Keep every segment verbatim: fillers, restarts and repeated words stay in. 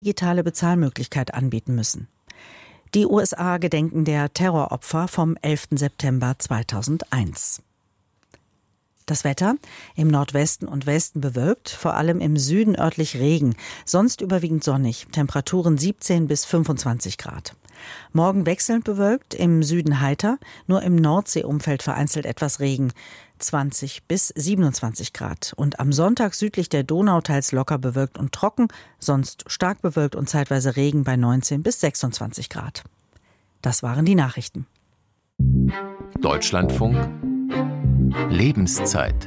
digitale Bezahlmöglichkeit anbieten müssen. Die U S A gedenken der Terroropfer vom elften September zweitausendeins. Das Wetter: im Nordwesten und Westen bewölkt, vor allem im Süden örtlich Regen, sonst überwiegend sonnig, Temperaturen siebzehn bis fünfundzwanzig Grad. Morgen wechselnd bewölkt, im Süden heiter, nur im Nordseeumfeld vereinzelt etwas Regen, zwanzig bis siebenundzwanzig Grad. Und am Sonntag südlich der Donau teils locker bewölkt und trocken, sonst stark bewölkt und zeitweise Regen bei neunzehn bis sechsundzwanzig Grad. Das waren die Nachrichten. Deutschlandfunk Lebenszeit.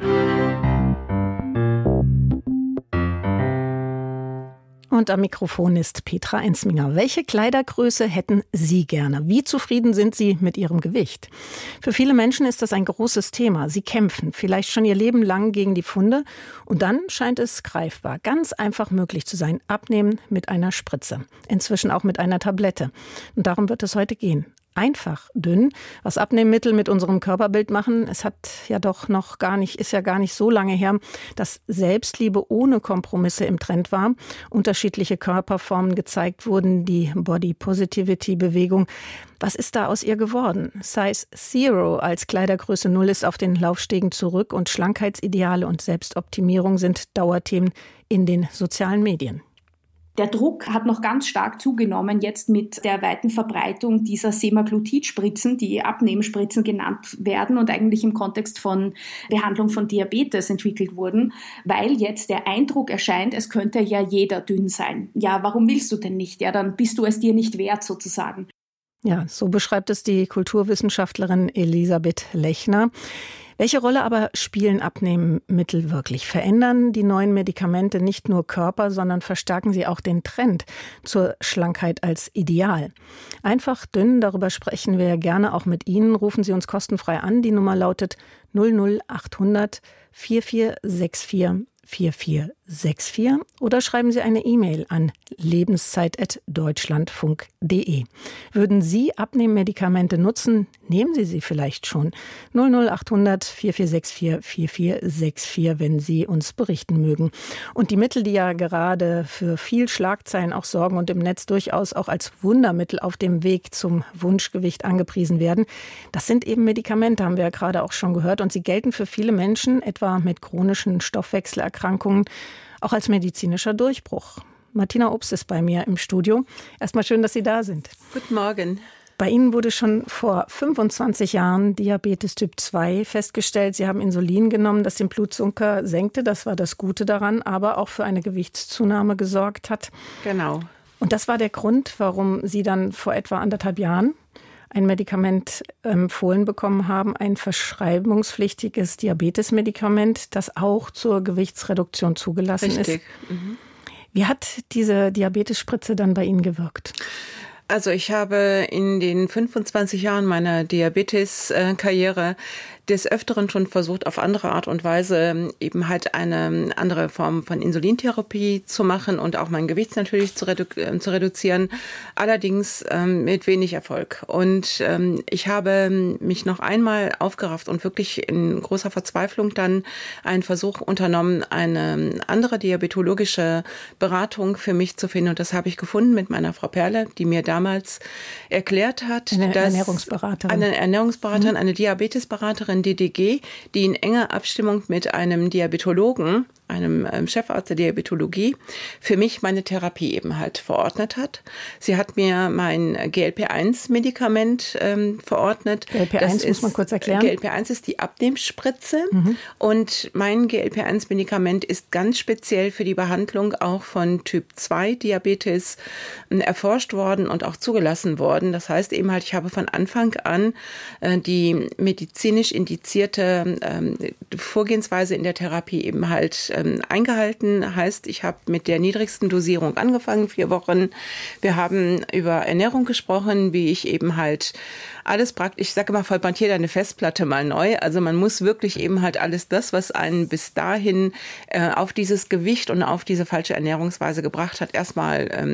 Und am Mikrofon ist Petra Ensminger. Welche Kleidergröße hätten Sie gerne? Wie zufrieden sind Sie mit Ihrem Gewicht? Für viele Menschen ist das ein großes Thema. Sie kämpfen vielleicht schon ihr Leben lang gegen die Funde. Und dann scheint es greifbar, ganz einfach möglich zu sein. Abnehmen mit einer Spritze. Inzwischen auch mit einer Tablette. Und darum wird es heute gehen. Einfach dünn, was Abnehmmittel mit unserem Körperbild machen. Es hat ja doch noch gar nicht, ist ja gar nicht so lange her, dass Selbstliebe ohne Kompromisse im Trend war. Unterschiedliche Körperformen gezeigt wurden, die Body Positivity Bewegung. Was ist da aus ihr geworden? Size Zero als Kleidergröße Null ist auf den Laufstegen zurück und Schlankheitsideale und Selbstoptimierung sind Dauerthemen in den sozialen Medien. Der Druck hat noch ganz stark zugenommen, jetzt mit der weiten Verbreitung dieser Semaglutid-Spritzen, die Abnehmspritzen genannt werden und eigentlich im Kontext von Behandlung von Diabetes entwickelt wurden, weil jetzt der Eindruck erscheint, es könnte ja jeder dünn sein. Ja, warum willst du denn nicht? Ja, dann bist du es dir nicht wert sozusagen. Ja, so beschreibt es die Kulturwissenschaftlerin Elisabeth Lechner. Welche Rolle aber spielen Abnehmmittel wirklich? Verändern die neuen Medikamente nicht nur Körper, sondern verstärken sie auch den Trend zur Schlankheit als Ideal? Einfach dünn, darüber sprechen wir gerne auch mit Ihnen. Rufen Sie uns kostenfrei an. Die Nummer lautet null null achthundert vierundvierzig vierundvierzig vierundvierzig vierundvierzig oder schreiben Sie eine E-Mail an lebenszeit at deutschlandfunk punkt de. Würden Sie Abnehmmedikamente nutzen? Nehmen Sie sie vielleicht schon. null null achthundert vierundvierzig vierundvierzig vierundvierzig vierundvierzig, wenn Sie uns berichten mögen. Und die Mittel, die ja gerade für viel Schlagzeilen auch sorgen und im Netz durchaus auch als Wundermittel auf dem Weg zum Wunschgewicht angepriesen werden, das sind eben Medikamente, haben wir ja gerade auch schon gehört. Und sie gelten für viele Menschen, etwa mit chronischen Stoffwechselerkrankungen, auch als medizinischer Durchbruch. Martina Obst ist bei mir im Studio. Erstmal schön, dass Sie da sind. Guten Morgen. Bei Ihnen wurde schon vor fünfundzwanzig Jahren Diabetes Typ zwei festgestellt. Sie haben Insulin genommen, das den Blutzucker senkte. Das war das Gute daran, aber auch für eine Gewichtszunahme gesorgt hat. Genau. Und das war der Grund, warum Sie dann vor etwa anderthalb Jahren ein Medikament empfohlen bekommen haben, ein verschreibungspflichtiges Diabetesmedikament, das auch zur Gewichtsreduktion zugelassen Richtig. ist. Mhm. Wie hat diese Diabetesspritze dann bei Ihnen gewirkt? Also ich habe in den fünfundzwanzig Jahren meiner Diabetes-Karriere des Öfteren schon versucht, auf andere Art und Weise eben halt eine andere Form von Insulintherapie zu machen und auch mein Gewicht natürlich zu, redu- zu reduzieren, allerdings ähm, mit wenig Erfolg. Und ähm, ich habe mich noch einmal aufgerafft und wirklich in großer Verzweiflung dann einen Versuch unternommen, eine andere diabetologische Beratung für mich zu finden. Und das habe ich gefunden mit meiner Frau Perle, die mir damals erklärt hat, eine dass Ernährungsberaterin, eine Ernährungsberaterin, mhm. eine Diabetesberaterin, D D G, die in enger Abstimmung mit einem Diabetologen, einem ähm, Chefarzt der Diabetologie, für mich meine Therapie eben halt verordnet hat. Sie hat mir mein G L P eins Medikament ähm, verordnet. G L P eins das muss ist, man kurz erklären. G L P eins ist die Abnehmspritze mhm. und mein G L P eins Medikament ist ganz speziell für die Behandlung auch von Typ zwei Diabetes äh, erforscht worden und auch zugelassen worden. Das heißt eben halt, ich habe von Anfang an äh, die medizinisch indizierte ähm, Vorgehensweise in der Therapie eben halt ähm, eingehalten. Heißt, ich habe mit der niedrigsten Dosierung angefangen, vier Wochen. Wir haben über Ernährung gesprochen, wie ich eben halt alles praktisch, ich sage immer, formatiert eine Festplatte mal neu. Also man muss wirklich eben halt alles das, was einen bis dahin äh, auf dieses Gewicht und auf diese falsche Ernährungsweise gebracht hat, erstmal ähm,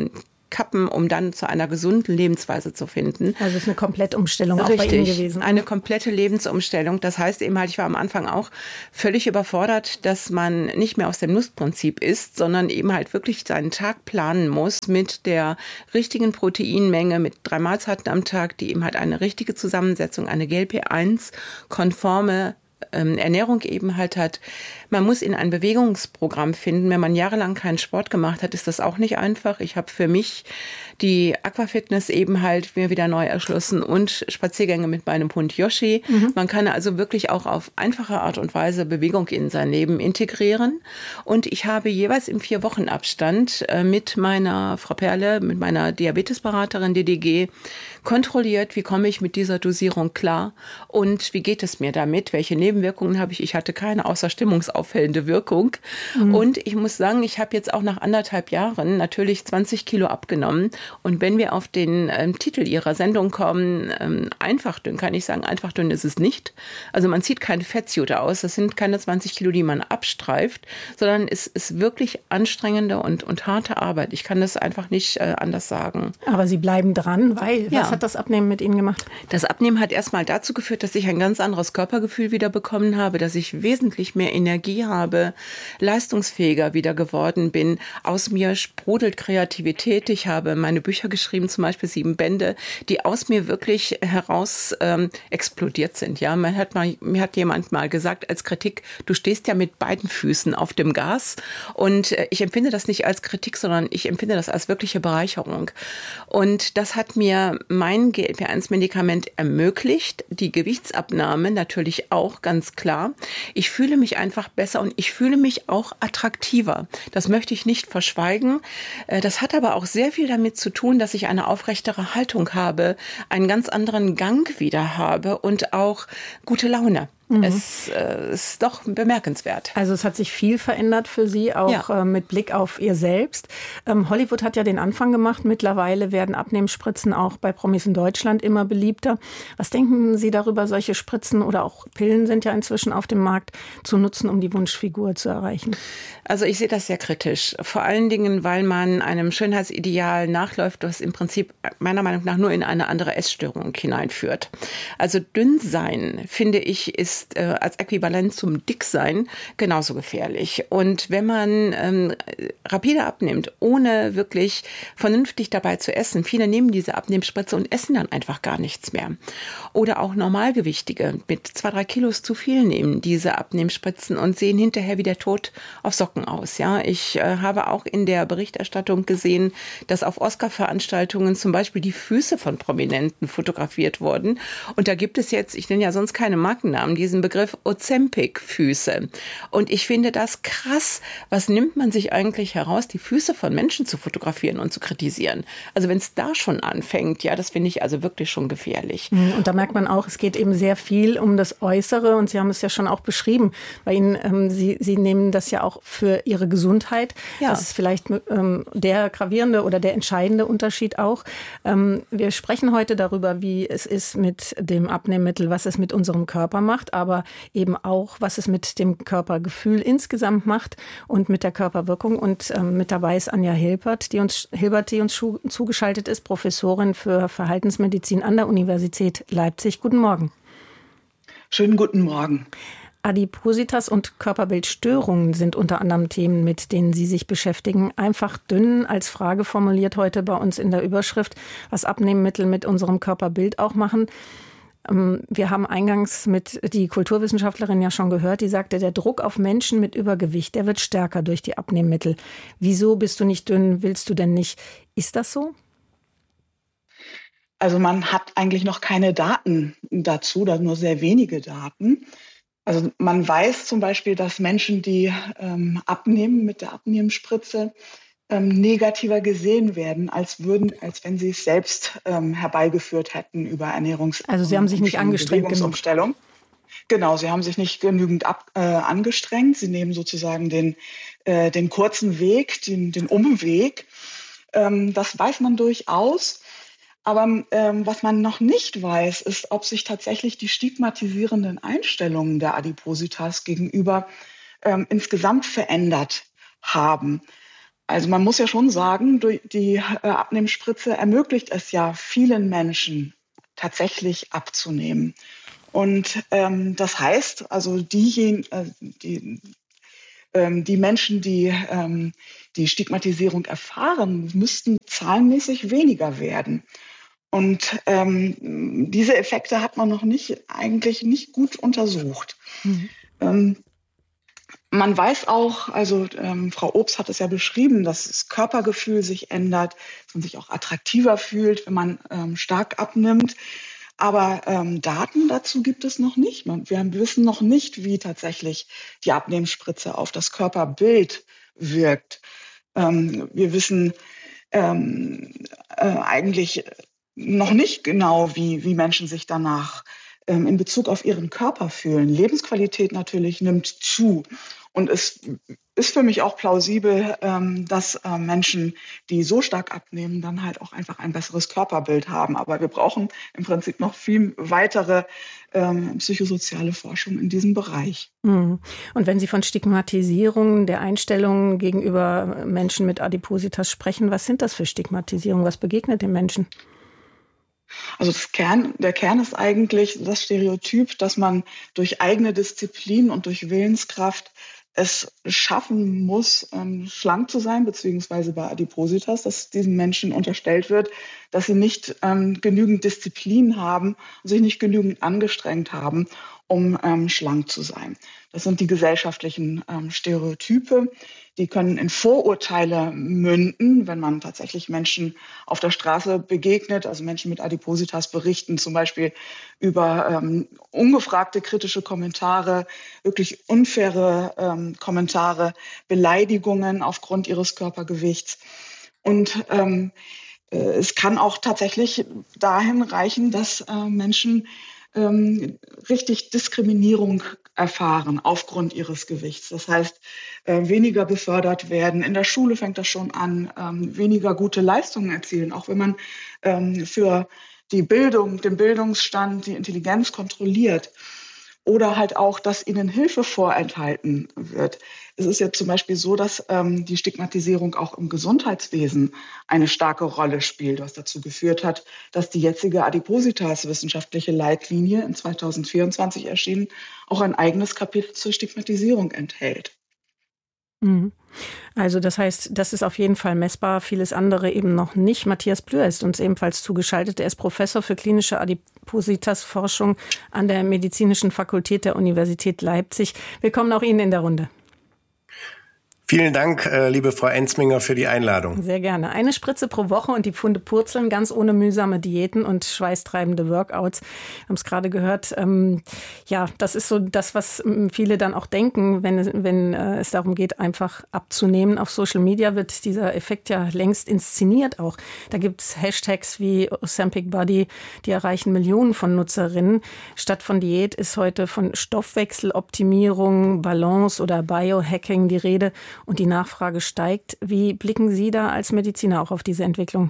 kappen, um dann zu einer gesunden Lebensweise zu finden. Also es ist eine Komplettumstellung auch Richtig, bei Ihnen gewesen. Eine komplette Lebensumstellung. Das heißt eben halt, ich war am Anfang auch völlig überfordert, dass man nicht mehr aus dem Nussprinzip isst, sondern eben halt wirklich seinen Tag planen muss mit der richtigen Proteinmenge, mit drei Mahlzeiten am Tag, die eben halt eine richtige Zusammensetzung, eine G L P eins konforme ähm, Ernährung eben halt hat. Man muss in ein Bewegungsprogramm finden. Wenn man jahrelang keinen Sport gemacht hat, ist das auch nicht einfach. Ich habe für mich die Aquafitness eben halt mir wieder neu erschlossen und Spaziergänge mit meinem Hund Yoshi. Mhm. Man kann also wirklich auch auf einfache Art und Weise Bewegung in sein Leben integrieren. Und ich habe jeweils im Vier-Wochen-Abstand äh, mit meiner Frau Perle, mit meiner Diabetesberaterin D D G kontrolliert, wie komme ich mit dieser Dosierung klar und wie geht es mir damit, welche Nebenwirkungen habe ich. Ich hatte keine außer stimmungsaufhellende Wirkung. Mhm. Und ich muss sagen, ich habe jetzt auch nach anderthalb Jahren natürlich zwanzig Kilo abgenommen. Und wenn wir auf den ähm, Titel Ihrer Sendung kommen, ähm, einfach dünn, kann ich sagen, einfach dünn ist es nicht. Also man zieht keine Fettjute aus. Das sind keine zwanzig Kilo, die man abstreift, sondern es ist wirklich anstrengende und, und harte Arbeit. Ich kann das einfach nicht äh, anders sagen. Aber Sie bleiben dran, weil, ja. Was hat das Abnehmen mit Ihnen gemacht? Das Abnehmen hat erstmal dazu geführt, dass ich ein ganz anderes Körpergefühl wieder bekommen habe, dass ich wesentlich mehr Energie habe, leistungsfähiger wieder geworden bin. Aus mir sprudelt Kreativität. Ich habe meine Bücher geschrieben, zum Beispiel sieben Bände, die aus mir wirklich heraus ähm, explodiert sind. Ja, man hat mal, mir hat jemand mal gesagt als Kritik, du stehst ja mit beiden Füßen auf dem Gas. Und äh, ich empfinde das nicht als Kritik, sondern ich empfinde das als wirkliche Bereicherung. Und das hat mir mein G L P eins Medikament ermöglicht, die Gewichtsabnahme natürlich auch, ganz klar. Ich fühle mich einfach besser und ich fühle mich auch attraktiver. Das möchte ich nicht verschweigen. Das hat aber auch sehr viel damit zu tun, dass ich eine aufrechtere Haltung habe, einen ganz anderen Gang wieder habe und auch gute Laune. Mhm. Es äh, ist doch bemerkenswert. Also es hat sich viel verändert für Sie, auch ja. äh, mit Blick auf Ihr Selbst. Ähm, Hollywood hat ja den Anfang gemacht. Mittlerweile werden Abnehmspritzen auch bei Promis in Deutschland immer beliebter. Was denken Sie darüber, solche Spritzen oder auch Pillen sind ja inzwischen auf dem Markt, zu nutzen, um die Wunschfigur zu erreichen? Also ich sehe das sehr kritisch. Vor allen Dingen, weil man einem Schönheitsideal nachläuft, das im Prinzip meiner Meinung nach nur in eine andere Essstörung hineinführt. Also dünn sein, finde ich, ist als Äquivalent zum Dicksein genauso gefährlich. Und wenn man ähm, rapide abnimmt, ohne wirklich vernünftig dabei zu essen, viele nehmen diese Abnehmspritze und essen dann einfach gar nichts mehr. Oder auch Normalgewichtige mit zwei, drei Kilos zu viel nehmen diese Abnehmspritzen und sehen hinterher wie der Tod auf Socken aus. Ja, ich äh, habe auch in der Berichterstattung gesehen, dass auf Oscar-Veranstaltungen zum Beispiel die Füße von Prominenten fotografiert wurden. Und da gibt es jetzt, ich nenne ja sonst keine Markennamen, diesen Begriff Ozempic-Füße. Und ich finde das krass. Was nimmt man sich eigentlich heraus, die Füße von Menschen zu fotografieren und zu kritisieren? Also wenn es da schon anfängt, ja, das finde ich also wirklich schon gefährlich. Und da merkt man auch, es geht eben sehr viel um das Äußere. Und Sie haben es ja schon auch beschrieben. Bei Ihnen, ähm, Sie, Sie nehmen das ja auch für Ihre Gesundheit. Ja. Das ist vielleicht ähm, der gravierende oder der entscheidende Unterschied auch. Ähm, wir sprechen heute darüber, wie es ist mit dem Abnehmmittel, was es mit unserem Körper macht, aber eben auch, was es mit dem Körpergefühl insgesamt macht und mit der Körperwirkung. Und ähm, mit dabei ist Anja Hilbert, die uns, Hilbert, die uns schu- zugeschaltet ist, Professorin für Verhaltensmedizin an der Universität Leipzig. Guten Morgen. Schönen guten Morgen. Adipositas und Körperbildstörungen sind unter anderem Themen, mit denen Sie sich beschäftigen. Einfach dünn als Frage formuliert heute bei uns in der Überschrift, was Abnehmmittel mit unserem Körperbild auch machen. Wir haben eingangs mit die Kulturwissenschaftlerin ja schon gehört, die sagte, der Druck auf Menschen mit Übergewicht, der wird stärker durch die Abnehmmittel. Wieso bist du nicht dünn, willst du denn nicht? Ist das so? Also man hat eigentlich noch keine Daten dazu, da nur sehr wenige Daten. Also man weiß zum Beispiel, dass Menschen, die ähm, abnehmen mit der Abnehmspritze, ähm, negativer gesehen werden, als würden, als wenn sie es selbst ähm, herbeigeführt hätten über Ernährungs- Also sie haben sich nicht angestrengt genug. Genau, sie haben sich nicht genügend ab, äh, angestrengt. Sie nehmen sozusagen den, äh, den kurzen Weg, den, den Umweg. Ähm, das weiß man durchaus. Aber ähm, was man noch nicht weiß, ist, ob sich tatsächlich die stigmatisierenden Einstellungen der Adipositas gegenüber ähm, insgesamt verändert haben. Also man muss ja schon sagen, die Abnehmspritze ermöglicht es ja vielen Menschen tatsächlich abzunehmen. Und ähm, das heißt, also diejenigen, äh, die, ähm, die Menschen, die ähm, die Stigmatisierung erfahren, müssten zahlenmäßig weniger werden. Und ähm, diese Effekte hat man noch nicht, eigentlich nicht gut untersucht. Mhm. Ähm, Man weiß auch, also ähm, Frau Obst hat es ja beschrieben, dass das Körpergefühl sich ändert, dass man sich auch attraktiver fühlt, wenn man ähm, stark abnimmt. Aber ähm, Daten dazu gibt es noch nicht. Wir wissen noch nicht, wie tatsächlich die Abnehmspritze auf das Körperbild wirkt. Ähm, wir wissen ähm, äh, eigentlich noch nicht genau, wie, wie Menschen sich danach ähm, in Bezug auf ihren Körper fühlen. Lebensqualität natürlich nimmt zu. Und es ist für mich auch plausibel, ähm, dass äh, Menschen, die so stark abnehmen, dann halt auch einfach ein besseres Körperbild haben. Aber wir brauchen im Prinzip noch viel weitere ähm, psychosoziale Forschung in diesem Bereich. Und wenn Sie von Stigmatisierung der Einstellungen gegenüber Menschen mit Adipositas sprechen, was sind das für Stigmatisierungen? Was begegnet den Menschen? Also das Kern, der Kern ist eigentlich das Stereotyp, dass man durch eigene Disziplin und durch Willenskraft es schaffen muss, ähm, schlank zu sein, beziehungsweise bei Adipositas, dass diesen Menschen unterstellt wird, dass sie nicht ähm, genügend Disziplin haben und sich nicht genügend angestrengt haben, um ähm, schlank zu sein. Das sind die gesellschaftlichen ähm, Stereotype. Die können in Vorurteile münden, wenn man tatsächlich Menschen auf der Straße begegnet. Also Menschen mit Adipositas berichten zum Beispiel über ähm, ungefragte kritische Kommentare, wirklich unfaire ähm, Kommentare, Beleidigungen aufgrund ihres Körpergewichts. Und ähm, äh, es kann auch tatsächlich dahin reichen, dass äh, Menschen ähm, richtig Diskriminierung erfahren aufgrund ihres Gewichts. Das heißt, äh, weniger befördert werden. In der Schule fängt das schon an, ähm, weniger gute Leistungen erzielen, auch wenn man ähm, für die Bildung, den Bildungsstand, die Intelligenz kontrolliert. Oder halt auch, dass ihnen Hilfe vorenthalten wird. Es ist ja zum Beispiel so, dass ähm, die Stigmatisierung auch im Gesundheitswesen eine starke Rolle spielt, was dazu geführt hat, dass die jetzige Adipositas-wissenschaftliche Leitlinie in zweitausendvierundzwanzig erschienen auch ein eigenes Kapitel zur Stigmatisierung enthält. Also das heißt, das ist auf jeden Fall messbar, vieles andere eben noch nicht. Matthias Blüher ist uns ebenfalls zugeschaltet. Er ist Professor für klinische Adipositas-Forschung an der Medizinischen Fakultät der Universität Leipzig. Willkommen auch Ihnen in der Runde. Vielen Dank, liebe Frau Enzminger, für die Einladung. Sehr gerne. Eine Spritze pro Woche und die Pfunde purzeln, ganz ohne mühsame Diäten und schweißtreibende Workouts. Wir haben es gerade gehört. Ähm, ja, das ist so das, was viele dann auch denken, wenn, wenn äh, es darum geht, einfach abzunehmen. Auf Social Media wird dieser Effekt ja längst inszeniert auch. Da gibt es Hashtags wie Ozempic Body, die erreichen Millionen von Nutzerinnen. Statt von Diät ist heute von Stoffwechseloptimierung, Balance oder Biohacking die Rede. Und die Nachfrage steigt. Wie blicken Sie da als Mediziner auch auf diese Entwicklung?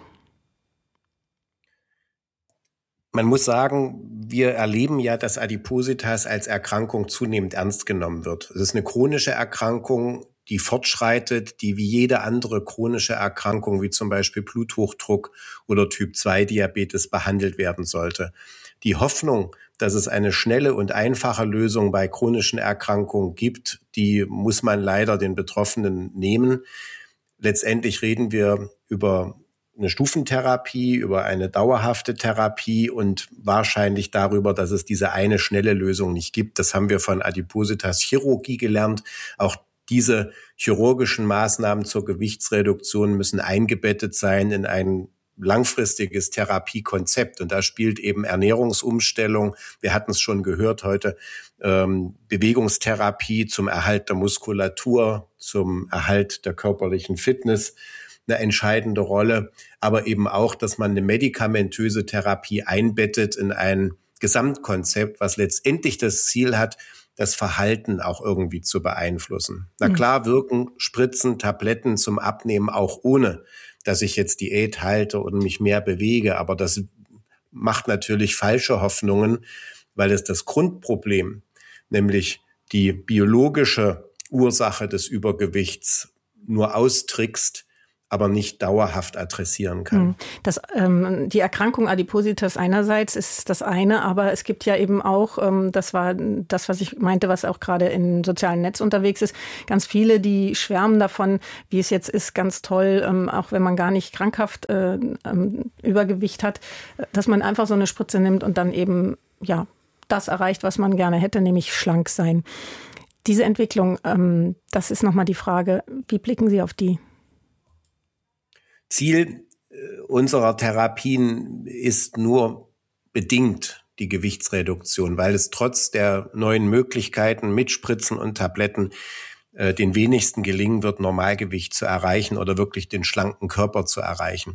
Man muss sagen, wir erleben ja, dass Adipositas als Erkrankung zunehmend ernst genommen wird. Es ist eine chronische Erkrankung, die fortschreitet, die wie jede andere chronische Erkrankung, wie zum Beispiel Bluthochdruck oder Typ zwei Diabetes, behandelt werden sollte. Die Hoffnung, dass es eine schnelle und einfache Lösung bei chronischen Erkrankungen gibt, die muss man leider den Betroffenen nehmen. Letztendlich reden wir über eine Stufentherapie, über eine dauerhafte Therapie und wahrscheinlich darüber, dass es diese eine schnelle Lösung nicht gibt. Das haben wir von Adipositas-Chirurgie gelernt. Auch diese chirurgischen Maßnahmen zur Gewichtsreduktion müssen eingebettet sein in ein langfristiges Therapiekonzept. Und da spielt eben Ernährungsumstellung, wir hatten es schon gehört heute, ähm, Bewegungstherapie zum Erhalt der Muskulatur, zum Erhalt der körperlichen Fitness eine entscheidende Rolle. Aber eben auch, dass man eine medikamentöse Therapie einbettet in ein Gesamtkonzept, was letztendlich das Ziel hat, das Verhalten auch irgendwie zu beeinflussen. Na klar wirken Spritzen, Tabletten zum Abnehmen auch ohne, dass ich jetzt Diät halte und mich mehr bewege. Aber das macht natürlich falsche Hoffnungen, weil es das Grundproblem, nämlich die biologische Ursache des Übergewichts, nur austrickst, aber nicht dauerhaft adressieren kann. Das, ähm, die Erkrankung Adipositas einerseits ist das eine, aber es gibt ja eben auch, ähm, das war das, was ich meinte, was auch gerade im sozialen Netz unterwegs ist, ganz viele, die schwärmen davon, wie es jetzt ist, ganz toll, ähm, auch wenn man gar nicht krankhaft äh, ähm, Übergewicht hat, dass man einfach so eine Spritze nimmt und dann eben, ja, das erreicht, was man gerne hätte, nämlich schlank sein. Diese Entwicklung, ähm, das ist nochmal die Frage, wie blicken Sie auf die? Ziel unserer Therapien ist nur bedingt die Gewichtsreduktion, weil es trotz der neuen Möglichkeiten mit Spritzen und Tabletten äh, den wenigsten gelingen wird, Normalgewicht zu erreichen oder wirklich den schlanken Körper zu erreichen.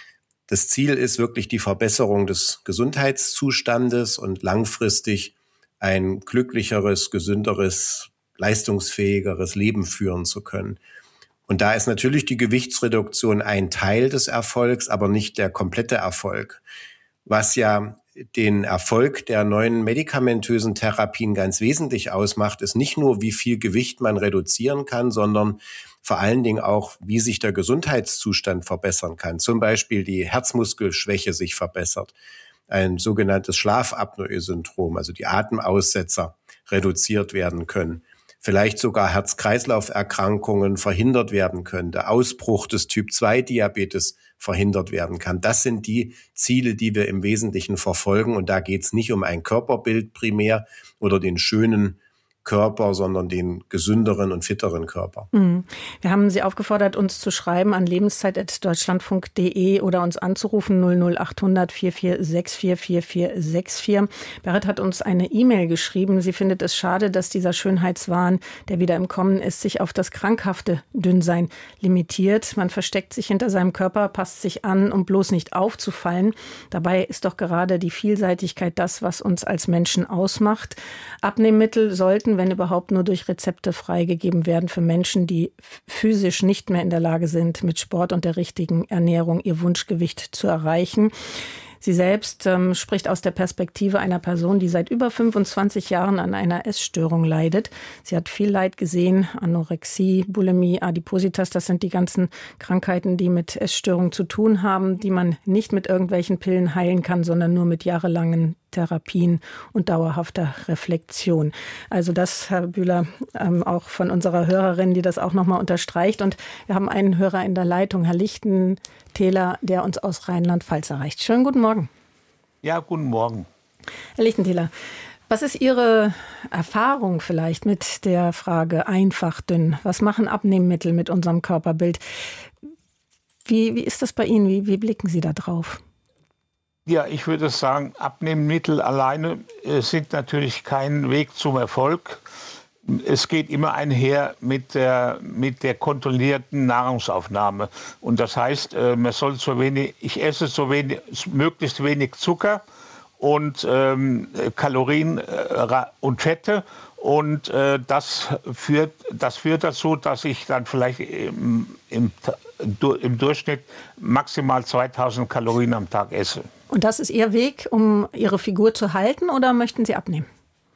Das Ziel ist wirklich die Verbesserung des Gesundheitszustandes und langfristig ein glücklicheres, gesünderes, leistungsfähigeres Leben führen zu können. Und da ist natürlich die Gewichtsreduktion ein Teil des Erfolgs, aber nicht der komplette Erfolg. Was ja den Erfolg der neuen medikamentösen Therapien ganz wesentlich ausmacht, ist nicht nur, wie viel Gewicht man reduzieren kann, sondern vor allen Dingen auch, wie sich der Gesundheitszustand verbessern kann. Zum Beispiel die Herzmuskelschwäche sich verbessert, ein sogenanntes Schlafapnoe-Syndrom, also die Atemaussetzer reduziert werden können. Vielleicht sogar Herz-Kreislauf-Erkrankungen verhindert werden können, der Ausbruch des Typ zwei Diabetes verhindert werden kann. Das sind die Ziele, die wir im Wesentlichen verfolgen. Und da geht es nicht um ein Körperbild primär oder den schönen Körper, sondern den gesünderen und fitteren Körper. Wir haben Sie aufgefordert, uns zu schreiben an lebenszeit at deutschlandfunk punkt de oder uns anzurufen null null achthundert vier vier sechs vier vier vier sechs vier. Berit hat uns eine E-Mail geschrieben. Sie findet es schade, dass dieser Schönheitswahn, der wieder im Kommen ist, sich auf das krankhafte Dünnsein limitiert. Man versteckt sich hinter seinem Körper, passt sich an, um bloß nicht aufzufallen. Dabei ist doch gerade die Vielseitigkeit das, was uns als Menschen ausmacht. Abnehmmittel sollten, wenn überhaupt, nur durch Rezepte freigegeben werden für Menschen, die physisch nicht mehr in der Lage sind, mit Sport und der richtigen Ernährung ihr Wunschgewicht zu erreichen. Sie selbst ähm, spricht aus der Perspektive einer Person, die seit über fünfundzwanzig Jahren an einer Essstörung leidet. Sie hat viel Leid gesehen, Anorexie, Bulimie, Adipositas, das sind die ganzen Krankheiten, die mit Essstörungen zu tun haben, die man nicht mit irgendwelchen Pillen heilen kann, sondern nur mit jahrelangen Therapien und dauerhafter Reflexion. Also das, Herr Bühler, ähm, auch von unserer Hörerin, die das auch nochmal unterstreicht. Und wir haben einen Hörer in der Leitung, Herr Lichtentäler, der uns aus Rheinland-Pfalz erreicht. Schönen guten Morgen. Ja, guten Morgen. Herr Lichtentäler, was ist Ihre Erfahrung vielleicht mit der Frage einfach dünn? Was machen Abnehmmittel mit unserem Körperbild? Wie, wie ist das bei Ihnen? Wie, wie blicken Sie da drauf? Ja, ich würde sagen, Abnehmmittel alleine äh, sind natürlich kein Weg zum Erfolg. Es geht immer einher mit der, mit der kontrollierten Nahrungsaufnahme. Und das heißt, äh, man soll so wenig, ich esse so wenig, möglichst wenig Zucker und ähm, Kalorien äh, und Fette. Und äh, das führt, das führt dazu, dass ich dann vielleicht im, im, im Durchschnitt maximal zweitausend Kalorien am Tag esse. Und das ist Ihr Weg, um Ihre Figur zu halten, oder möchten Sie abnehmen?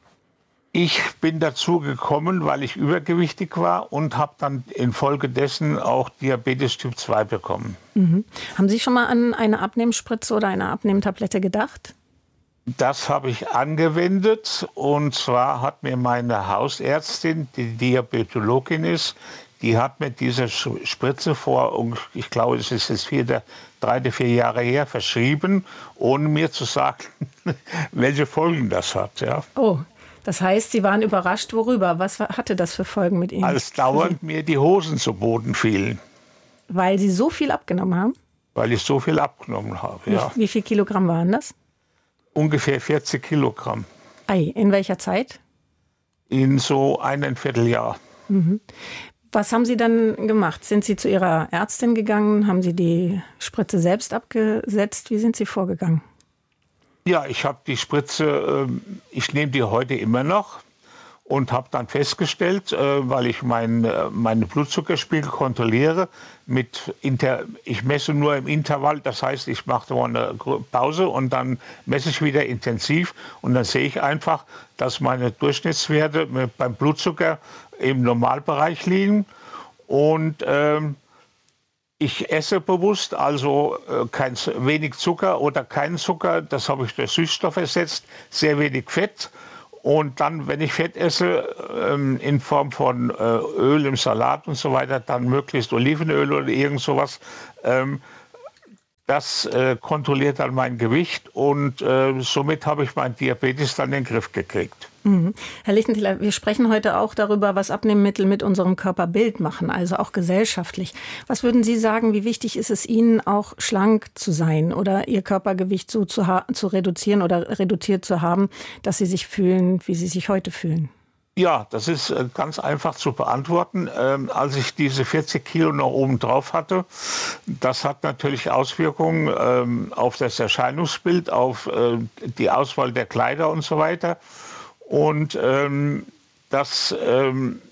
Ich bin dazu gekommen, weil ich übergewichtig war und habe dann infolgedessen auch Diabetes Typ zwei bekommen. Mhm. Haben Sie schon mal an eine Abnehmspritze oder eine Abnehmtablette gedacht? Das habe ich angewendet, und zwar hat mir meine Hausärztin, die Diabetologin ist, die hat mir diese Spritze vor, ich glaube, es ist jetzt vier, drei, vier Jahre her, verschrieben, ohne mir zu sagen, welche Folgen das hat. Ja. Oh, das heißt, Sie waren überrascht, worüber? Was hatte das für Folgen mit Ihnen? Als dauernd mir die Hosen zu Boden fielen. Weil Sie so viel abgenommen haben? Weil ich so viel abgenommen habe, ja. Wie, wie viel Kilogramm waren das? Ungefähr vierzig Kilogramm. Ei, in welcher Zeit? In so einem Vierteljahr. Mhm. Was haben Sie dann gemacht? Sind Sie zu Ihrer Ärztin gegangen? Haben Sie die Spritze selbst abgesetzt? Wie sind Sie vorgegangen? Ja, ich habe die Spritze, ich nehme die heute immer noch und habe dann festgestellt, weil ich mein, meine Blutzuckerspiegel kontrolliere, mit Inter, ich messe nur im Intervall, das heißt, ich mache mal eine Pause und dann messe ich wieder intensiv, und dann sehe ich einfach, dass meine Durchschnittswerte beim Blutzucker im Normalbereich liegen, und ähm, Ich esse bewusst, also äh, kein, wenig Zucker oder keinen Zucker. Das habe ich durch Süßstoff ersetzt. Sehr wenig Fett. Und dann, wenn ich Fett esse, ähm, in Form von äh, Öl im Salat und so weiter, dann möglichst Olivenöl oder irgend sowas. Ähm, das äh, kontrolliert dann mein Gewicht und äh, somit habe ich meinen Diabetes dann in den Griff gekriegt. Mhm. Herr Lichtenthaler, wir sprechen heute auch darüber, was Abnehmmittel mit unserem Körperbild machen, also auch gesellschaftlich. Was würden Sie sagen, wie wichtig ist es Ihnen, auch schlank zu sein oder Ihr Körpergewicht so zu, ha- zu reduzieren oder reduziert zu haben, dass Sie sich fühlen, wie Sie sich heute fühlen? Ja, das ist äh, ganz einfach zu beantworten. Ähm, als ich diese vierzig Kilo noch oben drauf hatte, das hat natürlich Auswirkungen ähm, auf das Erscheinungsbild, auf äh, die Auswahl der Kleider und so weiter. Und ähm, das, ähm,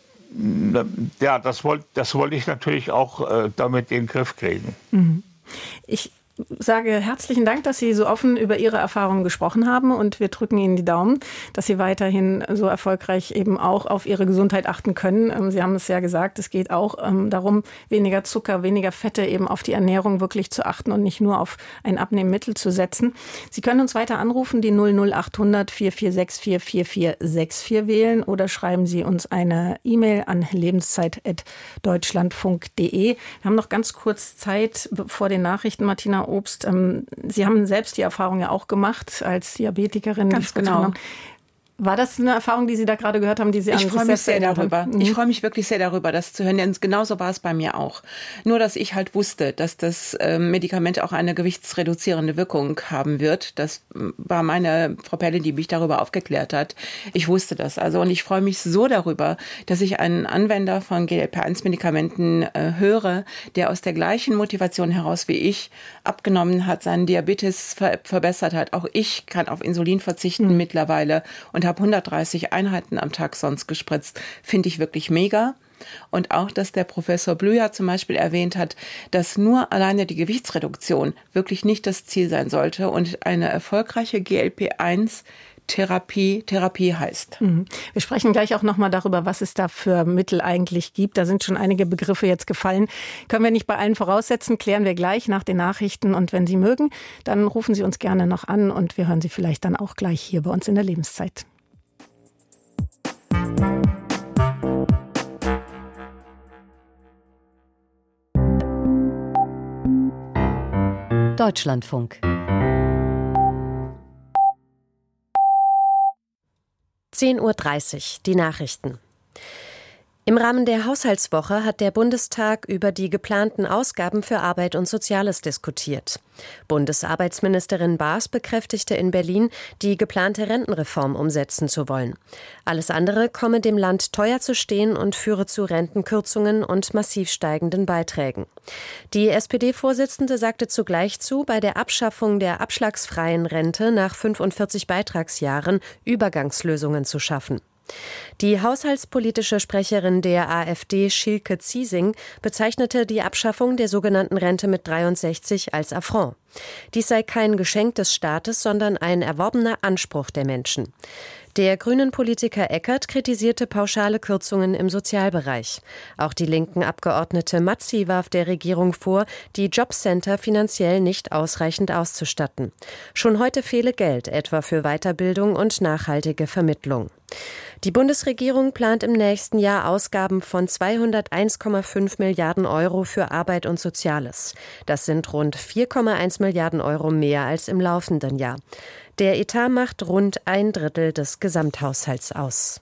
ja, das wollte das wollte ich natürlich auch äh, damit in den Griff kriegen. Mhm. Ich sage herzlichen Dank, dass Sie so offen über Ihre Erfahrungen gesprochen haben und wir drücken Ihnen die Daumen, dass Sie weiterhin so erfolgreich eben auch auf Ihre Gesundheit achten können. Sie haben es ja gesagt, es geht auch darum, weniger Zucker, weniger Fette eben auf die Ernährung wirklich zu achten und nicht nur auf ein Abnehmmittel zu setzen. Sie können uns weiter anrufen, die null null acht hundert vier vier sechs vier vier vier sechs vier wählen oder schreiben Sie uns eine E-Mail an lebenszeit at deutschlandfunk punkt de. Wir haben noch ganz kurz Zeit vor den Nachrichten, Martina Obst. Ähm, Sie haben selbst die Erfahrung ja auch gemacht als Diabetikerin. Ganz genau. War das eine Erfahrung, die Sie da gerade gehört haben, die Sie an sich sich selbst erinnert haben? Ich freue mich sehr darüber. Ich freue mich wirklich sehr darüber, das zu hören, denn genauso war es bei mir auch. Nur, dass ich halt wusste, dass das äh, Medikament auch eine gewichtsreduzierende Wirkung haben wird. Das war meine Frau Perle, die mich darüber aufgeklärt hat. Ich wusste das also und ich freue mich so darüber, dass ich einen Anwender von G L P eins Medikamenten äh, höre, der aus der gleichen Motivation heraus wie ich abgenommen hat, seinen Diabetes ver- verbessert hat. Auch ich kann auf Insulin verzichten mhm. mittlerweile und habe hundertdreißig Einheiten am Tag sonst gespritzt. Finde ich wirklich mega. Und auch, dass der Professor Blüher zum Beispiel erwähnt hat, dass nur alleine die Gewichtsreduktion wirklich nicht das Ziel sein sollte und eine erfolgreiche G L P eins Therapie, Therapie heißt. Wir sprechen gleich auch noch mal darüber, was es da für Mittel eigentlich gibt. Da sind schon einige Begriffe jetzt gefallen. Können wir nicht bei allen voraussetzen, klären wir gleich nach den Nachrichten. Und wenn Sie mögen, dann rufen Sie uns gerne noch an und wir hören Sie vielleicht dann auch gleich hier bei uns in der Lebenszeit. Deutschlandfunk. zehn Uhr dreißig, die Nachrichten. Im Rahmen der Haushaltswoche hat der Bundestag über die geplanten Ausgaben für Arbeit und Soziales diskutiert. Bundesarbeitsministerin Baas bekräftigte in Berlin, die geplante Rentenreform umsetzen zu wollen. Alles andere komme dem Land teuer zu stehen und führe zu Rentenkürzungen und massiv steigenden Beiträgen. Die S P D-Vorsitzende sagte zugleich zu, bei der Abschaffung der abschlagsfreien Rente nach fünfundvierzig Beitragsjahren Übergangslösungen zu schaffen. Die haushaltspolitische Sprecherin der AfD, Silke Ziesing, bezeichnete die Abschaffung der sogenannten Rente mit dreiundsechzig als Affront. Dies sei kein Geschenk des Staates, sondern ein erworbener Anspruch der Menschen. Der Grünen-Politiker Eckert kritisierte pauschale Kürzungen im Sozialbereich. Auch die linken Abgeordnete Mazzi warf der Regierung vor, die Jobcenter finanziell nicht ausreichend auszustatten. Schon heute fehle Geld, etwa für Weiterbildung und nachhaltige Vermittlung. Die Bundesregierung plant im nächsten Jahr Ausgaben von zweihunderteins Komma fünf Milliarden Euro für Arbeit und Soziales. Das sind rund vier Komma eins Milliarden Euro mehr als im laufenden Jahr. Der Etat macht rund ein Drittel des Gesamthaushalts aus.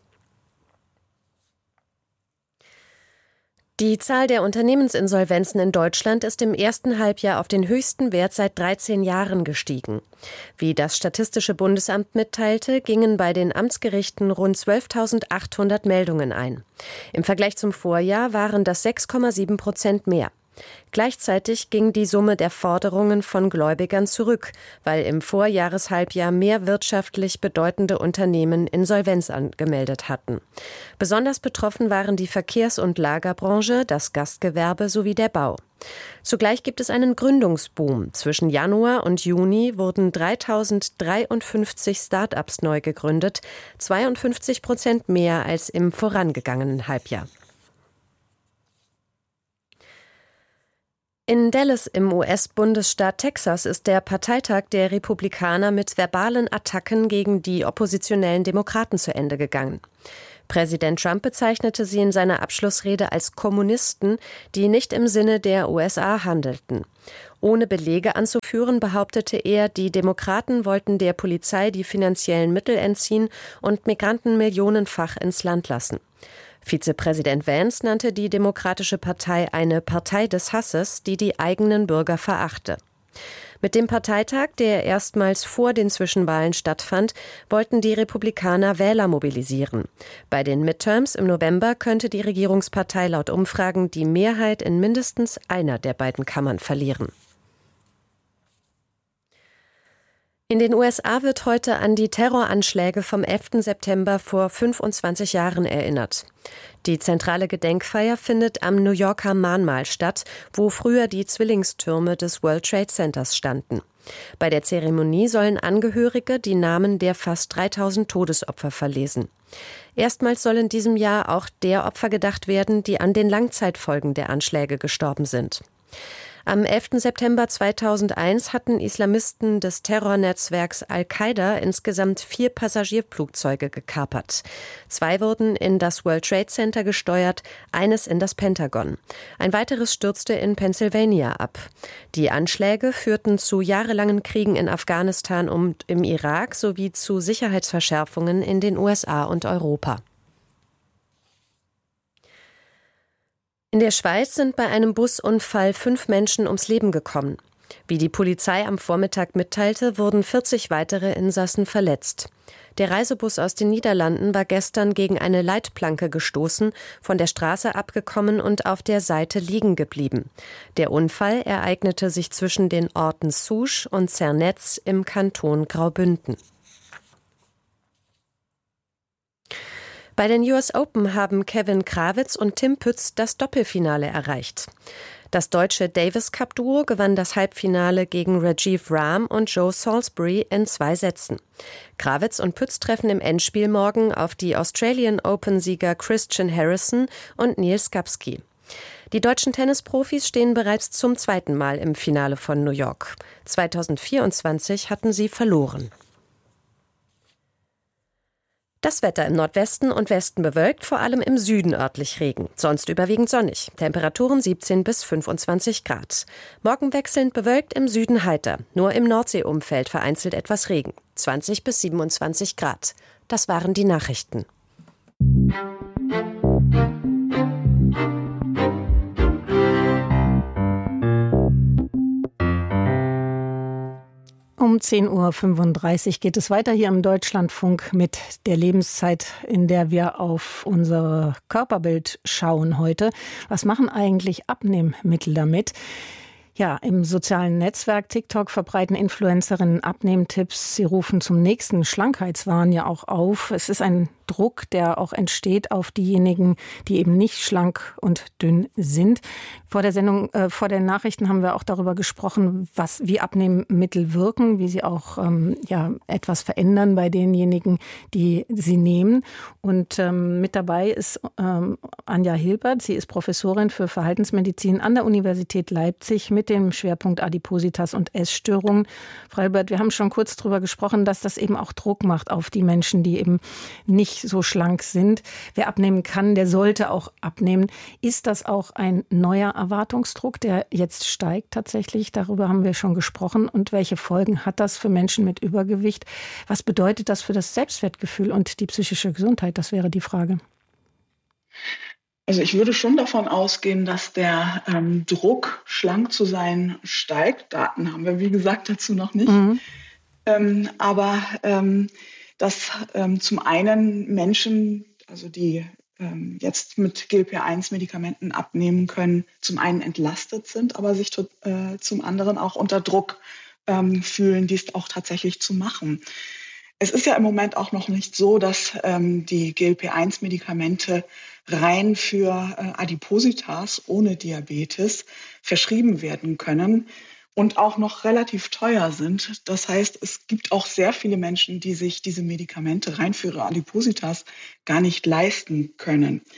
Die Zahl der Unternehmensinsolvenzen in Deutschland ist im ersten Halbjahr auf den höchsten Wert seit dreizehn Jahren gestiegen. Wie das Statistische Bundesamt mitteilte, gingen bei den Amtsgerichten rund zwölftausendachthundert Meldungen ein. Im Vergleich zum Vorjahr waren das sechs Komma sieben Prozent mehr. Gleichzeitig ging die Summe der Forderungen von Gläubigern zurück, weil im Vorjahreshalbjahr mehr wirtschaftlich bedeutende Unternehmen Insolvenz angemeldet hatten. Besonders betroffen waren die Verkehrs- und Lagerbranche, das Gastgewerbe sowie der Bau. Zugleich gibt es einen Gründungsboom. Zwischen Januar und Juni wurden dreitausenddreiundfünfzig Start-ups neu gegründet, zweiundfünfzig Prozent mehr als im vorangegangenen Halbjahr. In Dallas im U S-Bundesstaat Texas ist der Parteitag der Republikaner mit verbalen Attacken gegen die oppositionellen Demokraten zu Ende gegangen. Präsident Trump bezeichnete sie in seiner Abschlussrede als Kommunisten, die nicht im Sinne der U S A handelten. Ohne Belege anzuführen, behauptete er, die Demokraten wollten der Polizei die finanziellen Mittel entziehen und Migranten millionenfach ins Land lassen. Vizepräsident Vance nannte die Demokratische Partei eine Partei des Hasses, die die eigenen Bürger verachte. Mit dem Parteitag, der erstmals vor den Zwischenwahlen stattfand, wollten die Republikaner Wähler mobilisieren. Bei den Midterms im November könnte die Regierungspartei laut Umfragen die Mehrheit in mindestens einer der beiden Kammern verlieren. In den U S A wird heute an die Terroranschläge vom elften September vor fünfundzwanzig Jahren erinnert. Die zentrale Gedenkfeier findet am New Yorker Mahnmal statt, wo früher die Zwillingstürme des World Trade Centers standen. Bei der Zeremonie sollen Angehörige die Namen der fast dreitausend Todesopfer verlesen. Erstmals soll in diesem Jahr auch der Opfer gedacht werden, die an den Langzeitfolgen der Anschläge gestorben sind. Am elften September zweitausendeins hatten Islamisten des Terrornetzwerks Al-Qaida insgesamt vier Passagierflugzeuge gekapert. Zwei wurden in das World Trade Center gesteuert, eines in das Pentagon. Ein weiteres stürzte in Pennsylvania ab. Die Anschläge führten zu jahrelangen Kriegen in Afghanistan und im Irak sowie zu Sicherheitsverschärfungen in den U S A und Europa. In der Schweiz sind bei einem Busunfall fünf Menschen ums Leben gekommen. Wie die Polizei am Vormittag mitteilte, wurden vierzig weitere Insassen verletzt. Der Reisebus aus den Niederlanden war gestern gegen eine Leitplanke gestoßen, von der Straße abgekommen und auf der Seite liegen geblieben. Der Unfall ereignete sich zwischen den Orten Souche und Zernetz im Kanton Graubünden. Bei den U S Open haben Kevin Krawitz und Tim Pütz das Doppelfinale erreicht. Das deutsche Davis-Cup-Duo gewann das Halbfinale gegen Rajiv Ram und Joe Salisbury in zwei Sätzen. Krawitz und Pütz treffen im Endspiel morgen auf die Australian Open-Sieger Christian Harrison und Neil Skupski. Die deutschen Tennisprofis stehen bereits zum zweiten Mal im Finale von New York. zweitausendvierundzwanzig hatten sie verloren. Das Wetter im Nordwesten und Westen bewölkt, vor allem im Süden örtlich Regen. Sonst überwiegend sonnig. Temperaturen siebzehn bis fünfundzwanzig Grad. Morgen wechselnd bewölkt, im Süden heiter. Nur im Nordseeumfeld vereinzelt etwas Regen. zwanzig bis siebenundzwanzig Grad. Das waren die Nachrichten. Um zehn Uhr fünfunddreißig geht es weiter hier im Deutschlandfunk mit der Lebenszeit, in der wir auf unser Körperbild schauen heute. Was machen eigentlich Abnehmmittel damit? Ja, im sozialen Netzwerk TikTok verbreiten Influencerinnen Abnehmtipps. Sie rufen zum nächsten Schlankheitswahn ja auch auf. Es ist ein Druck, der auch entsteht auf diejenigen, die eben nicht schlank und dünn sind. Vor der Sendung, äh, vor den Nachrichten haben wir auch darüber gesprochen, was, wie Abnehmmittel wirken, wie sie auch ähm, ja, etwas verändern bei denjenigen, die sie nehmen. Und ähm, mit dabei ist ähm, Anja Hilbert. Sie ist Professorin für Verhaltensmedizin an der Universität Leipzig mit dem Schwerpunkt Adipositas und Essstörungen. Frau Hilbert, wir haben schon kurz darüber gesprochen, dass das eben auch Druck macht auf die Menschen, die eben nicht so schlank sind. Wer abnehmen kann, der sollte auch abnehmen. Ist das auch ein neuer Erwartungsdruck, der jetzt steigt tatsächlich? Darüber haben wir schon gesprochen. Und welche Folgen hat das für Menschen mit Übergewicht? Was bedeutet das für das Selbstwertgefühl und die psychische Gesundheit? Das wäre die Frage. Also ich würde schon davon ausgehen, dass der ähm, Druck, schlank zu sein, steigt. Daten haben wir, wie gesagt, dazu noch nicht. Mhm. Ähm, aber ähm, dass ähm, zum einen Menschen, also die ähm, jetzt mit G L P eins Medikamenten abnehmen können, zum einen entlastet sind, aber sich äh, zum anderen auch unter Druck ähm, fühlen, dies auch tatsächlich zu machen. Es ist ja im Moment auch noch nicht so, dass ähm, die G L P eins Medikamente rein für äh, Adipositas ohne Diabetes verschrieben werden können und auch noch relativ teuer sind. Das heißt, es gibt auch sehr viele Menschen, die sich diese Medikamente rein für ihre Adipositas gar nicht leisten können.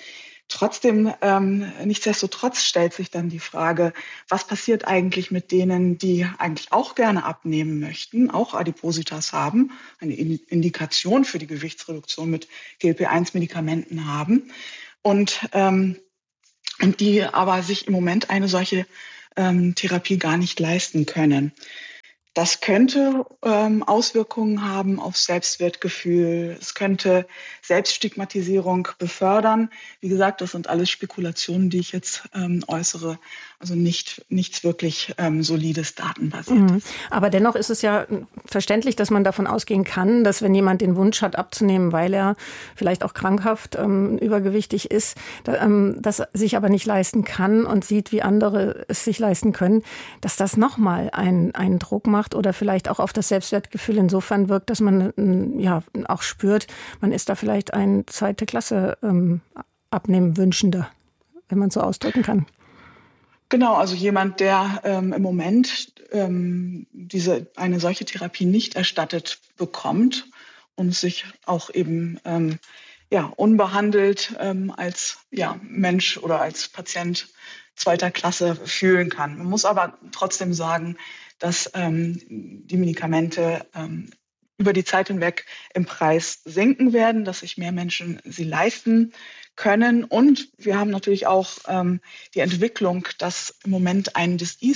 Trotzdem, ähm, nichtsdestotrotz stellt sich dann die Frage, was passiert eigentlich mit denen, die eigentlich auch gerne abnehmen möchten, auch Adipositas haben, eine Indikation für die Gewichtsreduktion mit G L P eins Medikamenten haben und, ähm, und die aber sich im Moment eine solche ähm, Therapie gar nicht leisten können. Das könnte ähm, Auswirkungen haben auf Selbstwertgefühl. Es könnte Selbststigmatisierung befördern. Wie gesagt, das sind alles Spekulationen, die ich jetzt ähm, äußere. Also nicht nichts wirklich ähm, solides, datenbasiertes. Mhm. Aber dennoch ist es ja verständlich, dass man davon ausgehen kann, dass wenn jemand den Wunsch hat, abzunehmen, weil er vielleicht auch krankhaft ähm, übergewichtig ist, da, ähm, das sich aber nicht leisten kann und sieht, wie andere es sich leisten können, dass das nochmal einen, einen Druck macht oder vielleicht auch auf das Selbstwertgefühl insofern wirkt, dass man ja auch spürt, man ist da vielleicht ein zweite Klasse ähm, Abnehmen-Wünschender, wenn man so ausdrücken kann. Genau, also jemand, der ähm, im Moment ähm, diese eine solche Therapie nicht erstattet bekommt und sich auch eben ähm, ja unbehandelt ähm, als ja Mensch oder als Patient zweiter Klasse fühlen kann. Man muss aber trotzdem sagen, dass ähm, die Medikamente ähm, über die Zeit hinweg im Preis sinken werden, dass sich mehr Menschen sie leisten können. Und wir haben natürlich auch ähm, die Entwicklung, dass im Moment ein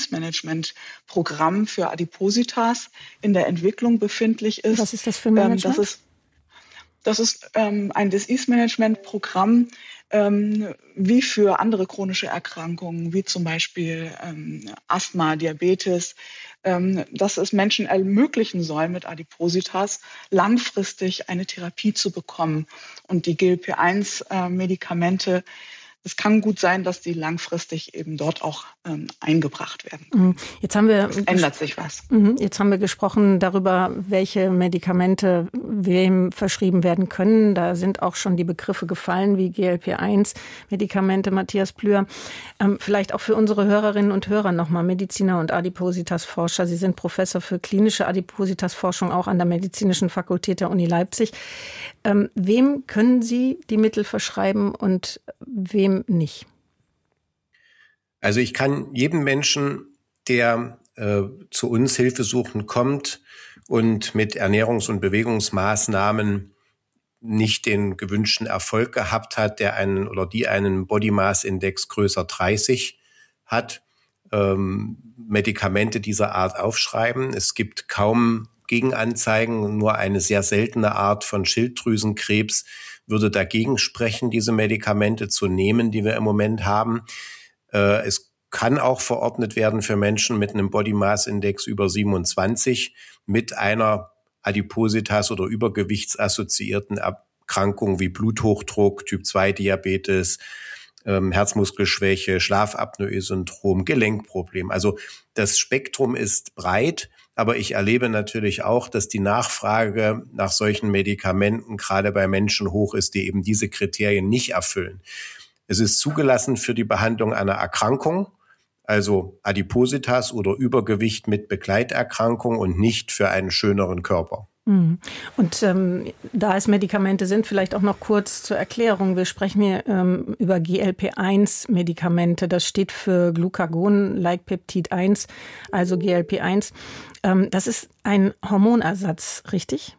Disease-Management-Programm für Adipositas in der Entwicklung befindlich ist. Was ist das für ein Management? Ähm, das ist, das ist ähm, ein Disease-Management-Programm, ähm, wie für andere chronische Erkrankungen, wie zum Beispiel ähm, Asthma, Diabetes, ähm, dass es Menschen ermöglichen soll, mit Adipositas langfristig eine Therapie zu bekommen. Und die G L P eins Medikamente, es kann gut sein, dass die langfristig eben dort auch ähm, eingebracht werden. Jetzt haben wir es ändert sich was. Jetzt haben wir gesprochen darüber, welche Medikamente wem verschrieben werden können. Da sind auch schon die Begriffe gefallen wie G L P eins Medikamente. Matthias Plüher, ähm, vielleicht auch für unsere Hörerinnen und Hörer nochmal, Mediziner und Adipositas-Forscher. Sie sind Professor für klinische Adipositas-Forschung auch an der Medizinischen Fakultät der Uni Leipzig. Ähm, wem können Sie die Mittel verschreiben und wem nicht? Also ich kann jedem Menschen, der äh, zu uns hilfesuchend kommt und mit Ernährungs- und Bewegungsmaßnahmen nicht den gewünschten Erfolg gehabt hat, der einen oder die einen Body Mass Index größer dreißig hat, ähm, Medikamente dieser Art aufschreiben. Es gibt kaum Gegenanzeigen, nur eine sehr seltene Art von Schilddrüsenkrebs würde dagegen sprechen, diese Medikamente zu nehmen, die wir im Moment haben. Äh, es kann auch verordnet werden für Menschen mit einem Body Mass Index über siebenundzwanzig mit einer Adipositas- oder übergewichtsassoziierten Erkrankung wie Bluthochdruck, Typ zwei Diabetes, ähm, Herzmuskelschwäche, Schlafapnoe-Syndrom, Gelenkproblem. Also das Spektrum ist breit. Aber ich erlebe natürlich auch, dass die Nachfrage nach solchen Medikamenten gerade bei Menschen hoch ist, die eben diese Kriterien nicht erfüllen. Es ist zugelassen für die Behandlung einer Erkrankung, also Adipositas oder Übergewicht mit Begleiterkrankung und nicht für einen schöneren Körper. Und ähm, da es Medikamente sind, vielleicht auch noch kurz zur Erklärung. Wir sprechen hier ähm, über G L P eins Medikamente. Das steht für Glucagon-like Peptid eins, also G L P eins. Ähm, das ist ein Hormonersatz, richtig?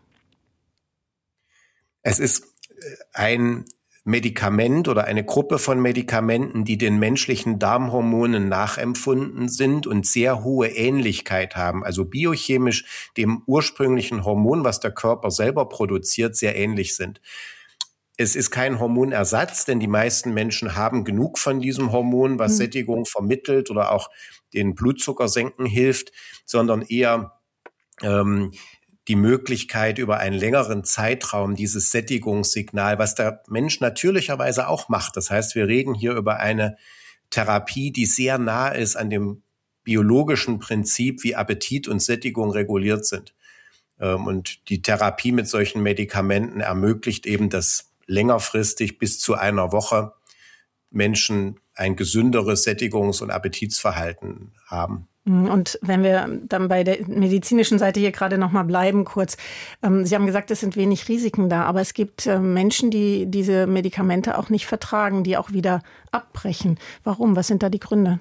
Es ist ein Medikament oder eine Gruppe von Medikamenten, die den menschlichen Darmhormonen nachempfunden sind und sehr hohe Ähnlichkeit haben, also biochemisch dem ursprünglichen Hormon, was der Körper selber produziert, sehr ähnlich sind. Es ist kein Hormonersatz, denn die meisten Menschen haben genug von diesem Hormon, was mhm. Sättigung vermittelt oder auch den Blutzucker senken hilft, sondern eher ähm, die Möglichkeit, über einen längeren Zeitraum dieses Sättigungssignal, was der Mensch natürlicherweise auch macht. Das heißt, wir reden hier über eine Therapie, die sehr nah ist an dem biologischen Prinzip, wie Appetit und Sättigung reguliert sind. Und die Therapie mit solchen Medikamenten ermöglicht eben, dass längerfristig bis zu einer Woche Menschen ein gesünderes Sättigungs- und Appetitsverhalten haben. Und wenn wir dann bei der medizinischen Seite hier gerade noch mal bleiben, kurz. Sie haben gesagt, es sind wenig Risiken da, aber es gibt Menschen, die diese Medikamente auch nicht vertragen, die auch wieder abbrechen. Warum? Was sind da die Gründe?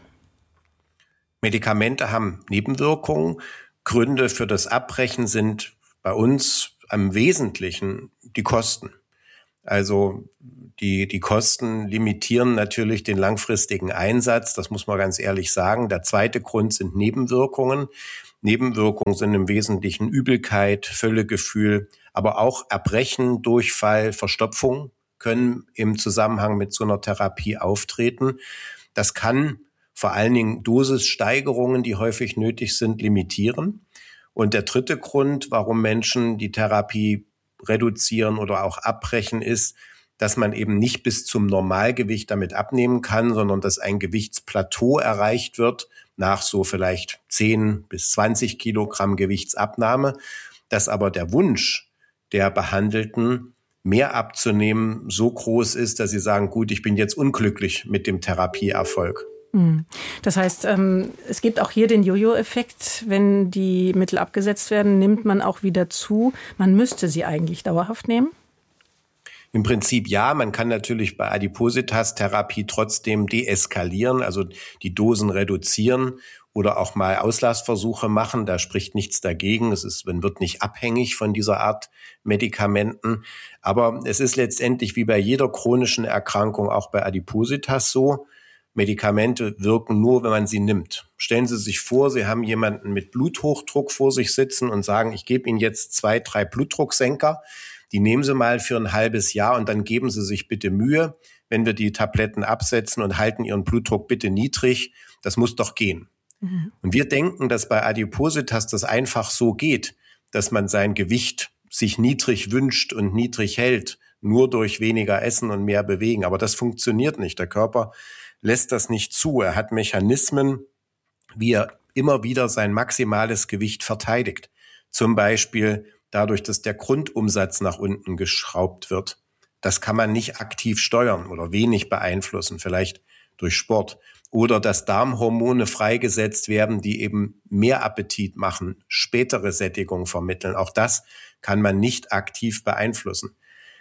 Medikamente haben Nebenwirkungen. Gründe für das Abbrechen sind bei uns am Wesentlichen die Kosten. Also die, die Kosten limitieren natürlich den langfristigen Einsatz, das muss man ganz ehrlich sagen. Der zweite Grund sind Nebenwirkungen. Nebenwirkungen sind im Wesentlichen Übelkeit, Völlegefühl, aber auch Erbrechen, Durchfall, Verstopfung können im Zusammenhang mit so einer Therapie auftreten. Das kann vor allen Dingen Dosissteigerungen, die häufig nötig sind, limitieren. Und der dritte Grund, warum Menschen die Therapie reduzieren oder auch abbrechen, ist, dass man eben nicht bis zum Normalgewicht damit abnehmen kann, sondern dass ein Gewichtsplateau erreicht wird nach so vielleicht zehn bis zwanzig Kilogramm Gewichtsabnahme, dass aber der Wunsch der Behandelten, mehr abzunehmen, so groß ist, dass sie sagen, gut, ich bin jetzt unglücklich mit dem Therapieerfolg. Das heißt, es gibt auch hier den Jojo-Effekt. Wenn die Mittel abgesetzt werden, nimmt man auch wieder zu. Man müsste sie eigentlich dauerhaft nehmen? Im Prinzip ja. Man kann natürlich bei Adipositas-Therapie trotzdem deeskalieren, also die Dosen reduzieren oder auch mal Auslassversuche machen. Da spricht nichts dagegen. Es ist, man wird nicht abhängig von dieser Art Medikamenten. Aber es ist letztendlich wie bei jeder chronischen Erkrankung auch bei Adipositas so. Medikamente wirken nur, wenn man sie nimmt. Stellen Sie sich vor, Sie haben jemanden mit Bluthochdruck vor sich sitzen und sagen, ich gebe Ihnen jetzt zwei, drei Blutdrucksenker. Die nehmen Sie mal für ein halbes Jahr und dann geben Sie sich bitte Mühe, wenn wir die Tabletten absetzen und halten Ihren Blutdruck bitte niedrig. Das muss doch gehen. Mhm. Und wir denken, dass bei Adipositas das einfach so geht, dass man sein Gewicht sich niedrig wünscht und niedrig hält, nur durch weniger Essen und mehr bewegen. Aber das funktioniert nicht. Der Körper lässt das nicht zu. Er hat Mechanismen, wie er immer wieder sein maximales Gewicht verteidigt. Zum Beispiel dadurch, dass der Grundumsatz nach unten geschraubt wird. Das kann man nicht aktiv steuern oder wenig beeinflussen, vielleicht durch Sport. Oder dass Darmhormone freigesetzt werden, die eben mehr Appetit machen, spätere Sättigung vermitteln. Auch das kann man nicht aktiv beeinflussen.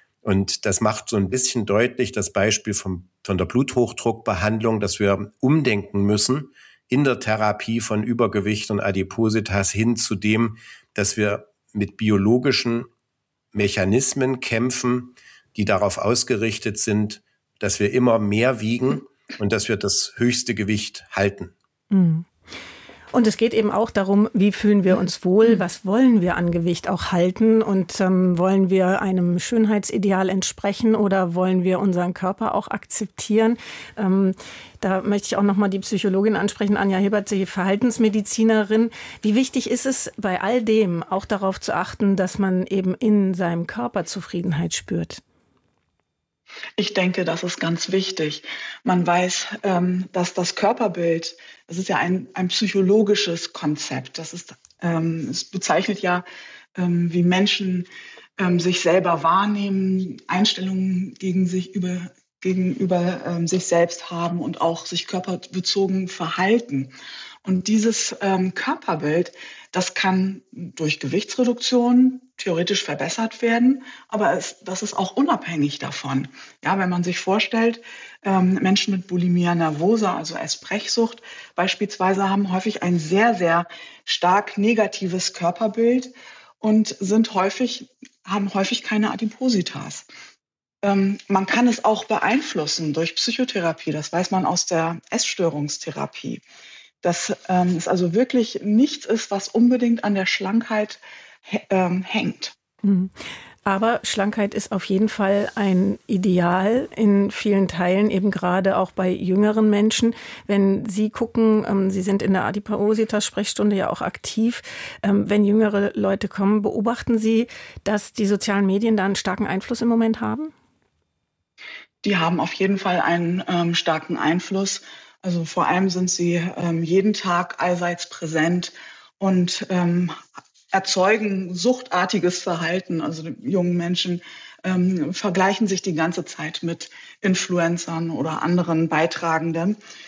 Und das macht so ein bisschen deutlich das Beispiel vom, von der Bluthochdruckbehandlung, dass wir umdenken müssen in der Therapie von Übergewicht und Adipositas hin zu dem, dass wir mit biologischen Mechanismen kämpfen, die darauf ausgerichtet sind, dass wir immer mehr wiegen und dass wir das höchste Gewicht halten. Mhm. Und es geht eben auch darum, wie fühlen wir uns wohl, was wollen wir an Gewicht auch halten und ähm, wollen wir einem Schönheitsideal entsprechen oder wollen wir unseren Körper auch akzeptieren? Ähm, da möchte ich auch noch mal die Psychologin ansprechen, Anja Hibbert, die Verhaltensmedizinerin. Wie wichtig ist es bei all dem auch darauf zu achten, dass man eben in seinem Körper Zufriedenheit spürt? Ich denke, das ist ganz wichtig. Man weiß, ähm, dass das Körperbild, das ist ja ein, ein psychologisches Konzept. Das ist, ähm, es bezeichnet ja, ähm, wie Menschen ähm, sich selber wahrnehmen, Einstellungen gegen sich über, gegenüber ähm, sich selbst haben und auch sich körperbezogen verhalten. Und dieses ähm, Körperbild, das kann durch Gewichtsreduktion theoretisch verbessert werden, aber es, das ist auch unabhängig davon. Ja, wenn man sich vorstellt, ähm, Menschen mit Bulimia nervosa, also Essbrechsucht beispielsweise, haben häufig ein sehr, sehr stark negatives Körperbild und sind häufig, haben häufig keine Adipositas. Ähm, man kann es auch beeinflussen durch Psychotherapie, das weiß man aus der Essstörungstherapie. Dass ähm, es also wirklich nichts ist, was unbedingt an der Schlankheit ähm, hängt. Aber Schlankheit ist auf jeden Fall ein Ideal in vielen Teilen, eben gerade auch bei jüngeren Menschen. Wenn Sie gucken, ähm, Sie sind in der Adipositas-Sprechstunde ja auch aktiv, ähm, wenn jüngere Leute kommen, beobachten Sie, dass die sozialen Medien da einen starken Einfluss im Moment haben? Die haben auf jeden Fall einen ähm, starken Einfluss. Also vor allem sind sie ähm, jeden Tag allseits präsent und ähm, erzeugen suchtartiges Verhalten. Also die jungen Menschen ähm, vergleichen sich die ganze Zeit mit Influencern oder anderen Beitragenden.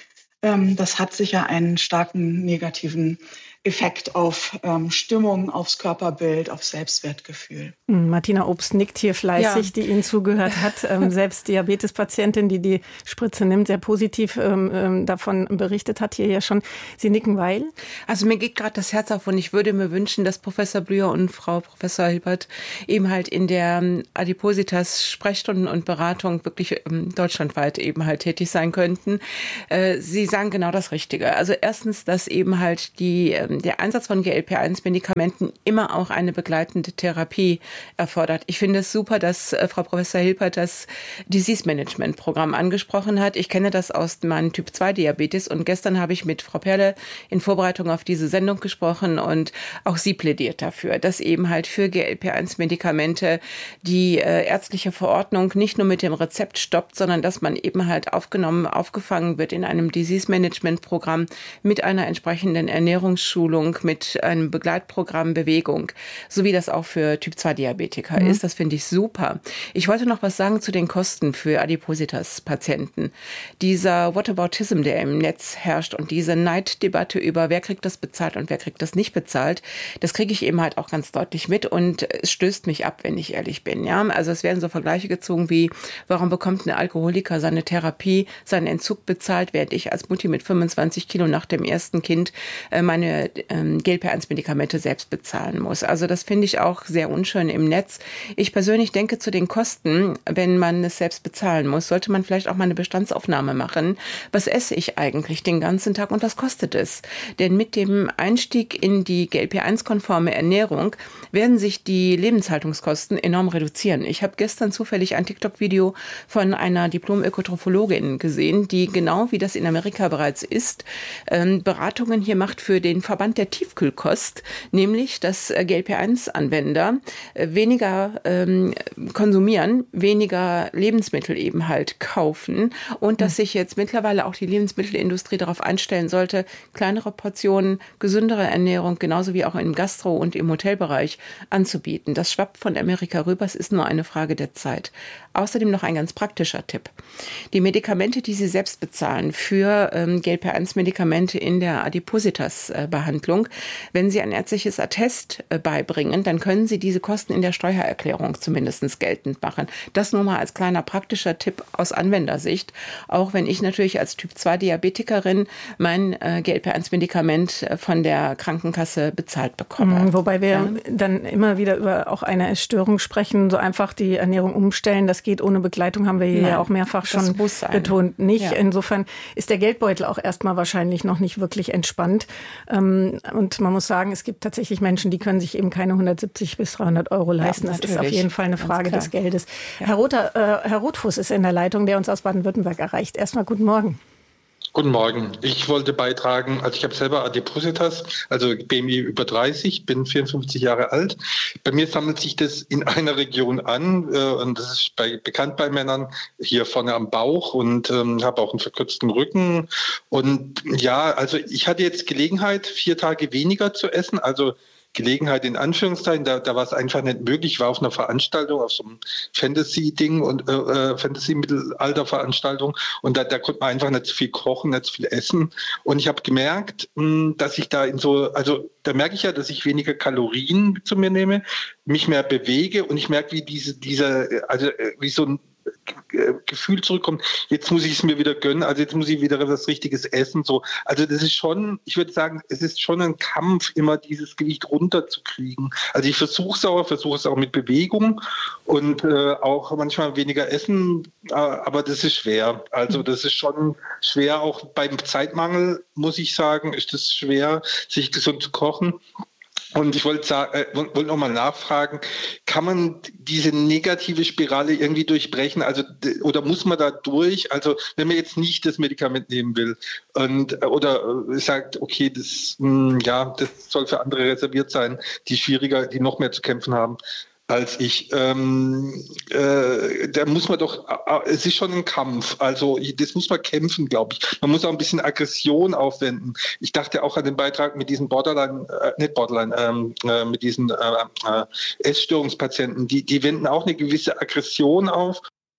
Ähm, das hat sicher einen starken negativen Effekt auf ähm, Stimmung, aufs Körperbild, auf Selbstwertgefühl. Martina Obst nickt hier fleißig, ja. die Ihnen zugehört hat. Ähm, selbst Diabetespatientin, die die Spritze nimmt, sehr positiv ähm, davon berichtet hat hier ja schon. Sie nicken, weil? Also mir geht gerade das Herz auf und ich würde mir wünschen, dass Professor Blüher und Frau Professor Hilbert eben halt in der Adipositas Sprechstunden und Beratung wirklich ähm, deutschlandweit eben halt tätig sein könnten. Äh, Sie sagen genau das Richtige. Also erstens, dass eben halt die ähm, der Einsatz von G L P eins Medikamenten immer auch eine begleitende Therapie erfordert. Ich finde es super, dass äh, Frau Professor Hilbert das Disease Management Programm angesprochen hat. Ich kenne das aus meinem Typ zwei Diabetes und gestern habe ich mit Frau Perle in Vorbereitung auf diese Sendung gesprochen und auch sie plädiert dafür, dass eben halt für G L P eins Medikamente die äh, ärztliche Verordnung nicht nur mit dem Rezept stoppt, sondern dass man eben halt aufgenommen, aufgefangen wird in einem Disease Management Programm mit einer entsprechenden Ernährungsschulung, mit einem Begleitprogramm Bewegung, so wie das auch für Typ zwei Diabetiker mhm. ist. Das finde ich super. Ich wollte noch was sagen zu den Kosten für Adipositas-Patienten. Dieser Whataboutism, der im Netz herrscht und diese Neiddebatte über wer kriegt das bezahlt und wer kriegt das nicht bezahlt, das kriege ich eben halt auch ganz deutlich mit und es stößt mich ab, wenn ich ehrlich bin. Ja? Also es werden so Vergleiche gezogen wie, warum bekommt ein Alkoholiker seine Therapie, seinen Entzug bezahlt, während ich als Mutti mit fünfundzwanzig Kilo nach dem ersten Kind äh, meine ähm, G L P eins Medikamente selbst bezahlen muss. Also das finde ich auch sehr unschön im Netz. Ich persönlich denke zu den Kosten, wenn man es selbst bezahlen muss, sollte man vielleicht auch mal eine Bestandsaufnahme machen. Was esse ich eigentlich den ganzen Tag und was kostet es? Denn mit dem Einstieg in die G L P eins konforme Ernährung werden sich die Lebenshaltungskosten enorm reduzieren. Ich habe gestern zufällig ein TikTok-Video von einer Diplom-Ökotrophologin gesehen, die genau wie das in Amerika bereits ist, ähm, Beratungen hier macht für den Verband der Tiefkühlkost, nämlich dass G L P eins Anwender weniger ähm, konsumieren, weniger Lebensmittel eben halt kaufen und dass sich jetzt mittlerweile auch die Lebensmittelindustrie darauf einstellen sollte, kleinere Portionen, gesündere Ernährung, genauso wie auch im Gastro- und im Hotelbereich anzubieten. Das schwappt von Amerika rüber, es ist nur eine Frage der Zeit. Außerdem noch ein ganz praktischer Tipp. Die Medikamente, die Sie selbst bezahlen für ähm, G L P eins Medikamente in der Adipositas-Behandlung, wenn Sie ein ärztliches Attest äh, beibringen, dann können Sie diese Kosten in der Steuererklärung zumindest geltend machen. Das nur mal als kleiner praktischer Tipp aus Anwendersicht. Auch wenn ich natürlich als Typ zwei Diabetikerin mein äh, G L P eins Medikament äh, von der Krankenkasse bezahlt bekomme. Mhm, wobei wir ja. dann immer wieder über auch eine Essstörung sprechen, so einfach die Ernährung umstellen, das geht ohne Begleitung, haben wir hier Nein, ja auch mehrfach schon betont. Nicht. Ja. Insofern ist der Geldbeutel auch erstmal wahrscheinlich noch nicht wirklich entspannt. Und man muss sagen, es gibt tatsächlich Menschen, die können sich eben keine hundertsiebzig bis dreihundert Euro leisten. Ja, das ist auf jeden Fall eine Frage des Geldes. Ja. Herr Rother, äh, Herr Rothfuss ist in der Leitung, der uns aus Baden-Württemberg erreicht. Erstmal guten Morgen. Guten Morgen. Ich wollte beitragen, also ich habe selber Adipositas, also B M I über dreißig, bin vierundfünfzig Jahre alt. Bei mir sammelt sich das in einer Region an äh, und das ist bei, bekannt bei Männern, hier vorne am Bauch und ähm, habe auch einen verkürzten Rücken. Und ja, also ich hatte jetzt Gelegenheit, vier Tage weniger zu essen, also Gelegenheit in Anführungszeichen, da, da war es einfach nicht möglich. Ich war auf einer Veranstaltung, auf so einem Fantasy-Ding und äh, Fantasy-Mittelalter-Veranstaltung und da, da konnte man einfach nicht so viel kochen, nicht so viel essen. Und ich habe gemerkt, mh, dass ich da in so, also da merke ich ja, dass ich weniger Kalorien zu mir nehme, mich mehr bewege und ich merke, wie diese, dieser, also wie so ein Gefühl zurückkommt, jetzt muss ich es mir wieder gönnen, also jetzt muss ich wieder was Richtiges essen. So. Also das ist schon, ich würde sagen, es ist schon ein Kampf, immer dieses Gewicht runterzukriegen. Also ich versuche es auch, versuche es auch mit Bewegung und äh, auch manchmal weniger essen, äh, aber das ist schwer. Also das ist schon schwer, auch beim Zeitmangel, muss ich sagen, ist es schwer, sich gesund zu kochen. Und ich wollte äh, wollte noch mal nachfragen, kann man diese negative Spirale irgendwie durchbrechen? Also oder muss man da durch? Also wenn man jetzt nicht das Medikament nehmen will und oder sagt, okay, das mh, ja, das soll für andere reserviert sein, die schwieriger, die noch mehr zu kämpfen haben als ich. Ähm, äh, da muss man doch, äh, es ist schon ein Kampf, also das muss man kämpfen, glaube ich. Man muss auch ein bisschen Aggression aufwenden. Ich dachte auch an den Beitrag mit diesen Borderline, äh, nicht Borderline, ähm, äh, mit diesen äh, äh, Essstörungspatienten, die, die wenden auch eine gewisse Aggression auf.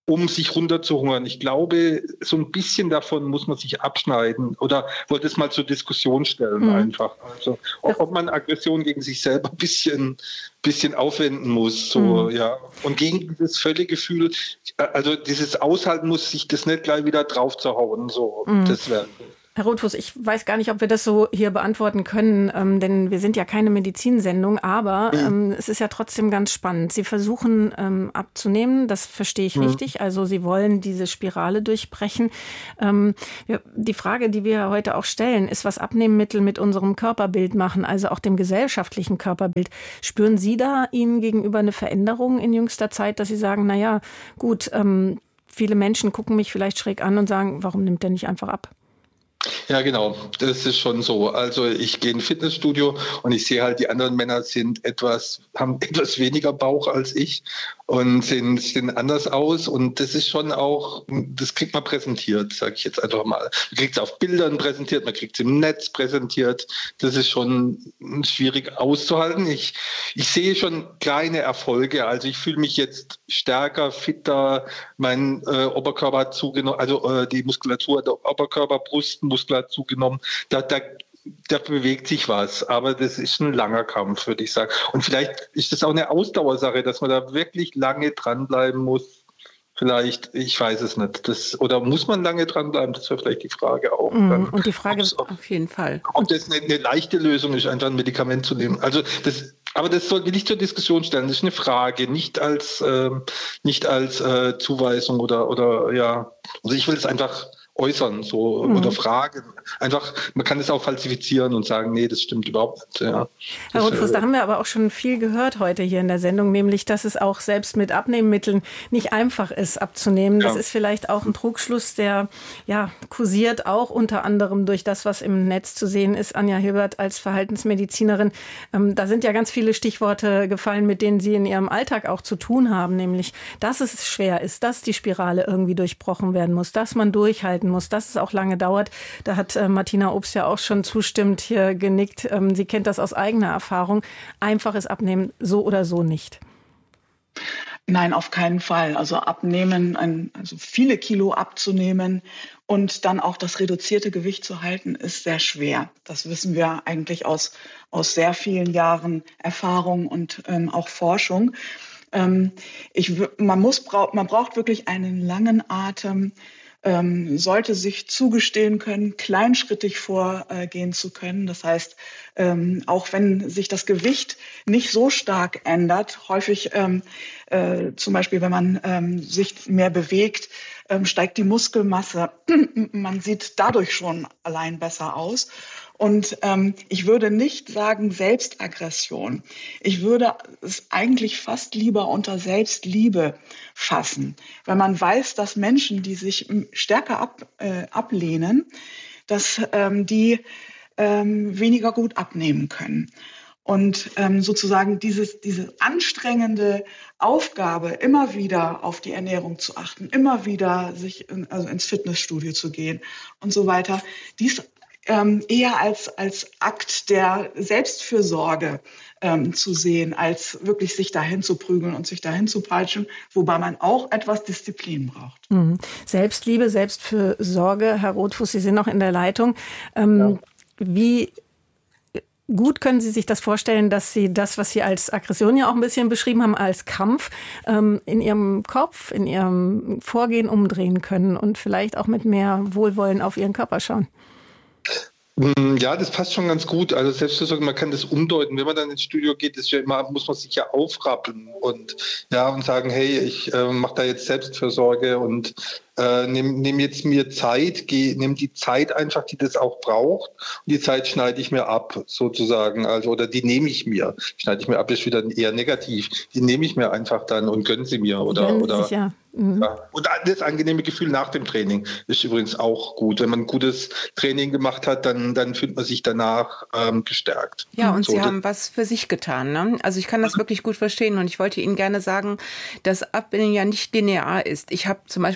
um sich runterzuhungern. Ich glaube, so ein bisschen davon muss man sich abschneiden oder wollte es mal zur Diskussion stellen, mhm. einfach. Also, ob, ob man Aggression gegen sich selber ein bisschen, bisschen aufwenden muss, so, mhm. ja. Und gegen dieses Völlegefühl, also dieses Aushalten muss, sich das nicht gleich wieder drauf zu hauen, so, mhm. das wäre. Herr Rothfuss, ich weiß gar nicht, ob wir das so hier beantworten können, ähm, denn wir sind ja keine Medizinsendung, aber ähm, es ist ja trotzdem ganz spannend. Sie versuchen ähm, abzunehmen, das verstehe ich mhm. richtig, also Sie wollen diese Spirale durchbrechen. Ähm, ja, die Frage, die wir heute auch stellen, ist, was Abnehmmittel mit unserem Körperbild machen, also auch dem gesellschaftlichen Körperbild. Spüren Sie da Ihnen gegenüber eine Veränderung in jüngster Zeit, dass Sie sagen, na ja, gut, ähm, viele Menschen gucken mich vielleicht schräg an und sagen, warum nimmt der nicht einfach ab? Ja, genau. Das ist schon so. Also ich gehe in ein Fitnessstudio und ich sehe halt, die anderen Männer sind etwas, haben etwas weniger Bauch als ich und sehen, sehen anders aus. Und das ist schon auch, das kriegt man präsentiert, sage ich jetzt einfach mal. Man kriegt es auf Bildern präsentiert, man kriegt es im Netz präsentiert. Das ist schon schwierig auszuhalten. Ich, ich sehe schon kleine Erfolge. Also ich fühle mich jetzt stärker, fitter, mein äh, Oberkörper hat zugenommen, also äh, die Muskulatur der Oberkörper, Brust, Muskulatur zugenommen. Da, da, da bewegt sich was, aber das ist ein langer Kampf, würde ich sagen. Und vielleicht ist das auch eine Ausdauersache, dass man da wirklich lange dranbleiben muss. Vielleicht, ich weiß es nicht. Das, oder muss man lange dranbleiben? Das wäre vielleicht die Frage auch. Mm, dann, und die Frage ist auf jeden Fall. Ob das eine, eine leichte Lösung ist, einfach ein Medikament zu nehmen. Also das, aber das soll nicht zur Diskussion stellen. Das ist eine Frage, nicht als, äh, nicht als äh, Zuweisung oder, oder ja. Also ich will es einfach äußern so mhm. oder fragen. Einfach, man kann es auch falsifizieren und sagen, nee, das stimmt überhaupt nicht. Ja. Herr Rothfuss, da haben wir aber auch schon viel gehört heute hier in der Sendung, nämlich, dass es auch selbst mit Abnehmmitteln nicht einfach ist abzunehmen. Das ja. ist vielleicht auch ein Trugschluss, der ja kursiert auch unter anderem durch das, was im Netz zu sehen ist. Anja Hilbert als Verhaltensmedizinerin, ähm, da sind ja ganz viele Stichworte gefallen, mit denen Sie in Ihrem Alltag auch zu tun haben, nämlich, dass es schwer ist, dass die Spirale irgendwie durchbrochen werden muss, dass man durchhalten muss, dass es auch lange dauert. Da hat äh, Martina Obst ja auch schon zustimmend hier genickt. Ähm, sie kennt das aus eigener Erfahrung. Einfaches Abnehmen so oder so nicht. Nein, auf keinen Fall. Also abnehmen, ein, also viele Kilo abzunehmen und dann auch das reduzierte Gewicht zu halten, ist sehr schwer. Das wissen wir eigentlich aus, aus sehr vielen Jahren Erfahrung und ähm, auch Forschung. Ähm, ich, man muss, man braucht wirklich einen langen Atem, Ähm, sollte sich zugestehen können, kleinschrittig vorgehen zu können. Das heißt, ähm, auch wenn sich das Gewicht nicht so stark ändert, häufig ähm, äh, zum Beispiel, wenn man ähm, sich mehr bewegt, ähm, steigt die Muskelmasse. Man sieht dadurch schon allein besser aus. Und ähm, ich würde nicht sagen Selbstaggression. Ich würde es eigentlich fast lieber unter Selbstliebe fassen. Wenn man weiß, dass Menschen, die sich stärker ab, äh, ablehnen, dass ähm, die ähm, weniger gut abnehmen können. Und ähm, sozusagen dieses, diese anstrengende Aufgabe, immer wieder auf die Ernährung zu achten, immer wieder sich in, also ins Fitnessstudio zu gehen und so weiter, dies Ähm, eher als, als Akt der Selbstfürsorge ähm, zu sehen, als wirklich sich dahin zu prügeln und sich dahin zu peitschen, wobei man auch etwas Disziplin braucht. Mhm. Selbstliebe, Selbstfürsorge. Herr Rothfuss, Sie sind noch in der Leitung. Ähm, ja. Wie gut können Sie sich das vorstellen, dass Sie das, was Sie als Aggression ja auch ein bisschen beschrieben haben, als Kampf ähm, in Ihrem Kopf, in Ihrem Vorgehen umdrehen können und vielleicht auch mit mehr Wohlwollen auf Ihren Körper schauen? Ja, das passt schon ganz gut. Also Selbstfürsorge, man kann das umdeuten. Wenn man dann ins Studio geht, ist ja immer, muss man sich ja aufrappeln und ja und sagen, hey, ich äh, mache da jetzt Selbstfürsorge und äh, nehme nehm jetzt mir Zeit, nehme die Zeit einfach, die das auch braucht. Und die Zeit schneide ich mir ab, sozusagen. Also oder die nehme ich mir. Schneide ich mir ab, ist wieder eher negativ. Die nehme ich mir einfach dann und gönne sie mir oder Gönnen oder. sich, ja. Mhm. Ja. Und das angenehme Gefühl nach dem Training ist übrigens auch gut. Wenn man ein gutes Training gemacht hat, dann, dann fühlt man sich danach ähm, gestärkt. Ja, und so, Sie haben was für sich getan. Ne? Also ich kann das wirklich gut verstehen und ich wollte Ihnen gerne sagen, dass Abnehmen ja nicht linear ist. Ich habe zum Beispiel Anfang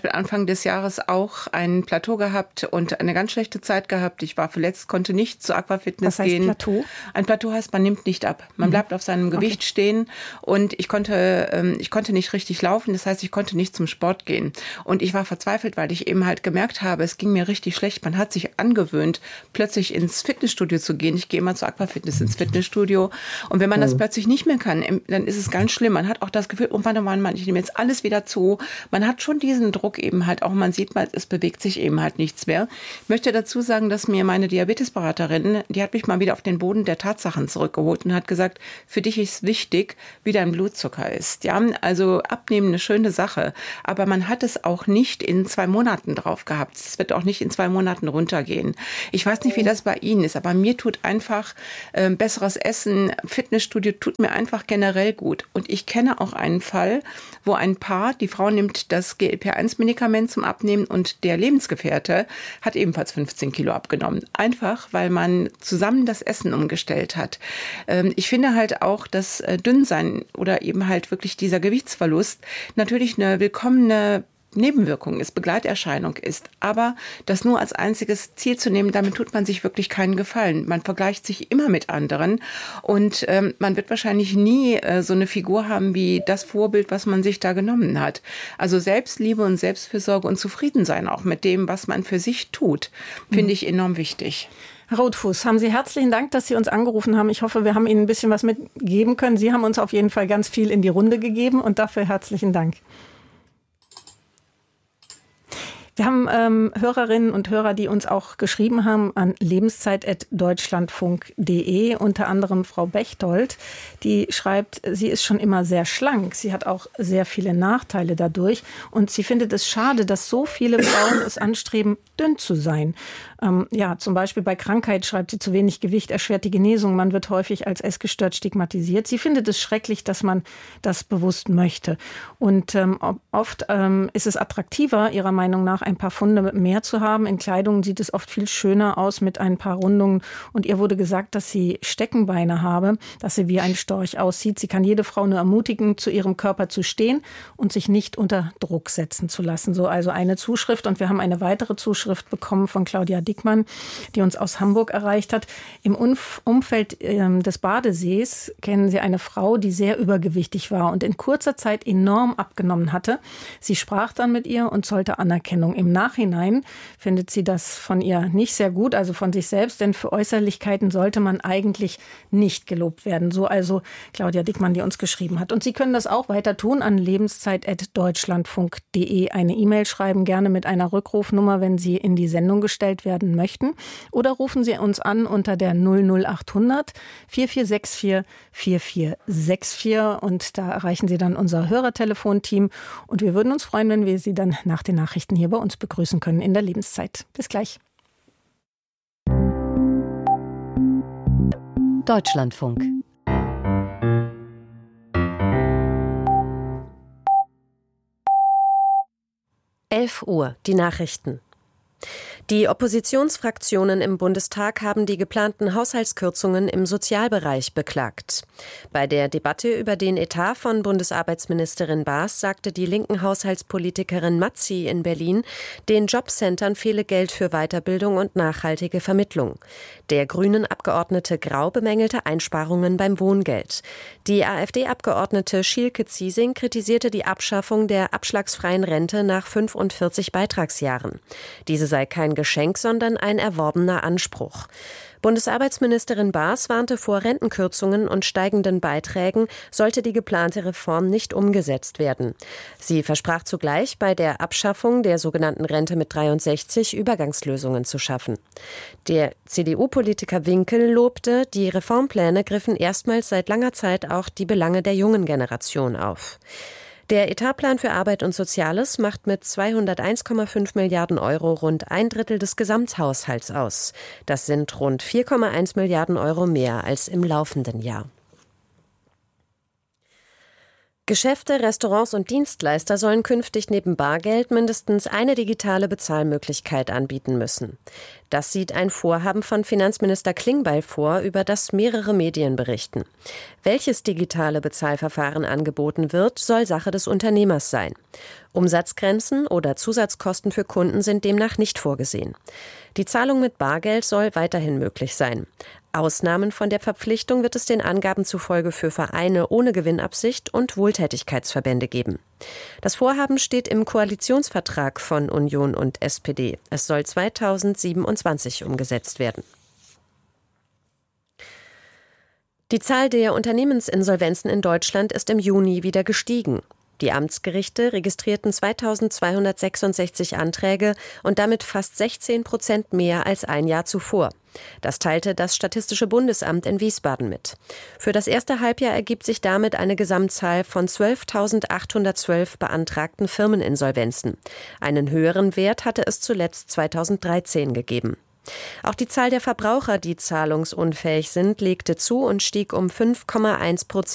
des Jahres auch ein Plateau gehabt und eine ganz schlechte Zeit gehabt. Ich war verletzt, konnte nicht zur Aquafitness Was heißt gehen. Plateau? Ein Plateau heißt, man nimmt nicht ab. Man mhm. bleibt auf seinem Gewicht okay. stehen und ich konnte, ähm, ich konnte nicht richtig laufen. Das heißt, ich konnte nicht zum Sport gehen. Und ich war verzweifelt, weil ich eben halt gemerkt habe, es ging mir richtig schlecht. Man hat sich angewöhnt, plötzlich ins Fitnessstudio zu gehen. Ich gehe immer zur Aquafitness ins Fitnessstudio. Und wenn man mhm. das plötzlich nicht mehr kann, dann ist es ganz schlimm. Man hat auch das Gefühl, oh Mann, oh Mann, Mann, ich nehme jetzt alles wieder zu. Man hat schon diesen Druck eben halt auch. Man sieht mal, es bewegt sich eben halt nichts mehr. Ich möchte dazu sagen, dass mir meine Diabetesberaterin, die hat mich mal wieder auf den Boden der Tatsachen zurückgeholt und hat gesagt, für dich ist wichtig, wie dein Blutzucker ist. Ja, also abnehmen eine schöne Sache, aber man hat es auch nicht in zwei Monaten drauf gehabt. Es wird auch nicht in zwei Monaten runtergehen. Ich weiß nicht, wie das bei Ihnen ist, aber mir tut einfach äh, besseres Essen, Fitnessstudio tut mir einfach generell gut. Und ich kenne auch einen Fall, wo ein Paar, die Frau nimmt das G L P eins Medikament zum Abnehmen und der Lebensgefährte hat ebenfalls fünfzehn Kilo abgenommen. Einfach, weil man zusammen das Essen umgestellt hat. Ähm, ich finde halt auch, dass äh, Dünnsein oder eben halt wirklich dieser Gewichtsverlust natürlich eine willkommene Nebenwirkung ist, Begleiterscheinung ist. Aber das nur als einziges Ziel zu nehmen, damit tut man sich wirklich keinen Gefallen. Man vergleicht sich immer mit anderen und ähm, man wird wahrscheinlich nie äh, so eine Figur haben wie das Vorbild, was man sich da genommen hat. Also Selbstliebe und Selbstfürsorge und Zufriedensein auch mit dem, was man für sich tut, finde mhm. ich enorm wichtig. Herr Rothfuß, haben Sie herzlichen Dank, dass Sie uns angerufen haben. Ich hoffe, wir haben Ihnen ein bisschen was mitgeben können. Sie haben uns auf jeden Fall ganz viel in die Runde gegeben und dafür herzlichen Dank. Wir haben ähm, Hörerinnen und Hörer, die uns auch geschrieben haben an lebenszeit at deutschlandfunk punkt de, unter anderem Frau Bechtold, die schreibt, sie ist schon immer sehr schlank. Sie hat auch sehr viele Nachteile dadurch und sie findet es schade, dass so viele Frauen es anstreben, dünn zu sein. Ähm, ja, zum Beispiel bei Krankheit, schreibt sie, zu wenig Gewicht erschwert die Genesung. Man wird häufig als essgestört stigmatisiert. Sie findet es schrecklich, dass man das bewusst möchte. Und ähm, oft ähm, ist es attraktiver, ihrer Meinung nach, ein paar Funde mehr zu haben. In Kleidung sieht es oft viel schöner aus mit ein paar Rundungen. Und ihr wurde gesagt, dass sie Steckenbeine habe, dass sie wie ein Storch aussieht. Sie kann jede Frau nur ermutigen, zu ihrem Körper zu stehen und sich nicht unter Druck setzen zu lassen. So also eine Zuschrift. Und wir haben eine weitere Zuschrift bekommen von Claudia Dickmann, die uns aus Hamburg erreicht hat. Im Umf- Umfeld äh, des Badesees kennen sie eine Frau, die sehr übergewichtig war und in kurzer Zeit enorm abgenommen hatte. Sie sprach dann mit ihr und zollte Anerkennung. Im Nachhinein findet sie das von ihr nicht sehr gut, also von sich selbst, denn für Äußerlichkeiten sollte man eigentlich nicht gelobt werden. So also Claudia Dickmann, die uns geschrieben hat. Und Sie können das auch weiter tun an lebenszeit at deutschlandfunk punkt de. Eine E-Mail schreiben, gerne mit einer Rückrufnummer, wenn Sie in die Sendung gestellt werden möchten. Oder rufen Sie uns an unter der null null acht hundert vier vier sechs vier vier vier sechs vier und da erreichen Sie dann unser Hörertelefonteam. Und wir würden uns freuen, wenn wir Sie dann nach den Nachrichten hier bei uns begrüßen können in der Lebenszeit. Bis gleich. Deutschlandfunk. elf Uhr, die Nachrichten. Die Oppositionsfraktionen im Bundestag haben die geplanten Haushaltskürzungen im Sozialbereich beklagt. Bei der Debatte über den Etat von Bundesarbeitsministerin Baas sagte die linken Haushaltspolitikerin Mazzi in Berlin, den Jobcentern fehle Geld für Weiterbildung und nachhaltige Vermittlung. Der Grünen-Abgeordnete Grau bemängelte Einsparungen beim Wohngeld. Die AfD-Abgeordnete Schielke Ziesing kritisierte die Abschaffung der abschlagsfreien Rente nach fünfundvierzig Beitragsjahren. Diese sei kein Geschenk, sondern ein erworbener Anspruch. Bundesarbeitsministerin Baas warnte vor Rentenkürzungen und steigenden Beiträgen, sollte die geplante Reform nicht umgesetzt werden. Sie versprach zugleich, bei der Abschaffung der sogenannten Rente mit dreiundsechzig Übergangslösungen zu schaffen. Der C D U-Politiker Winkel lobte, die Reformpläne griffen erstmals seit langer Zeit auch die Belange der jungen Generation auf. Der Etatplan für Arbeit und Soziales macht mit zweihunderteins Komma fünf Milliarden Euro rund ein Drittel des Gesamthaushalts aus. Das sind rund vier Komma eins Milliarden Euro mehr als im laufenden Jahr. Geschäfte, Restaurants und Dienstleister sollen künftig neben Bargeld mindestens eine digitale Bezahlmöglichkeit anbieten müssen. Das sieht ein Vorhaben von Finanzminister Klingbeil vor, über das mehrere Medien berichten. Welches digitale Bezahlverfahren angeboten wird, soll Sache des Unternehmers sein. Umsatzgrenzen oder Zusatzkosten für Kunden sind demnach nicht vorgesehen. Die Zahlung mit Bargeld soll weiterhin möglich sein. Ausnahmen von der Verpflichtung wird es den Angaben zufolge für Vereine ohne Gewinnabsicht und Wohltätigkeitsverbände geben. Das Vorhaben steht im Koalitionsvertrag von Union und S P D. Es soll zweitausendsiebenundzwanzig umgesetzt werden. Die Zahl der Unternehmensinsolvenzen in Deutschland ist im Juni wieder gestiegen. Die Amtsgerichte registrierten zweitausendzweihundertsechsundsechzig Anträge und damit fast sechzehn Prozent mehr als ein Jahr zuvor. Das teilte das Statistische Bundesamt in Wiesbaden mit. Für das erste Halbjahr ergibt sich damit eine Gesamtzahl von zwölftausendachthundertzwölf beantragten Firmeninsolvenzen. Einen höheren Wert hatte es zuletzt zweitausenddreizehn gegeben. Auch die Zahl der Verbraucher, die zahlungsunfähig sind, legte zu und stieg um fünf Komma eins Prozent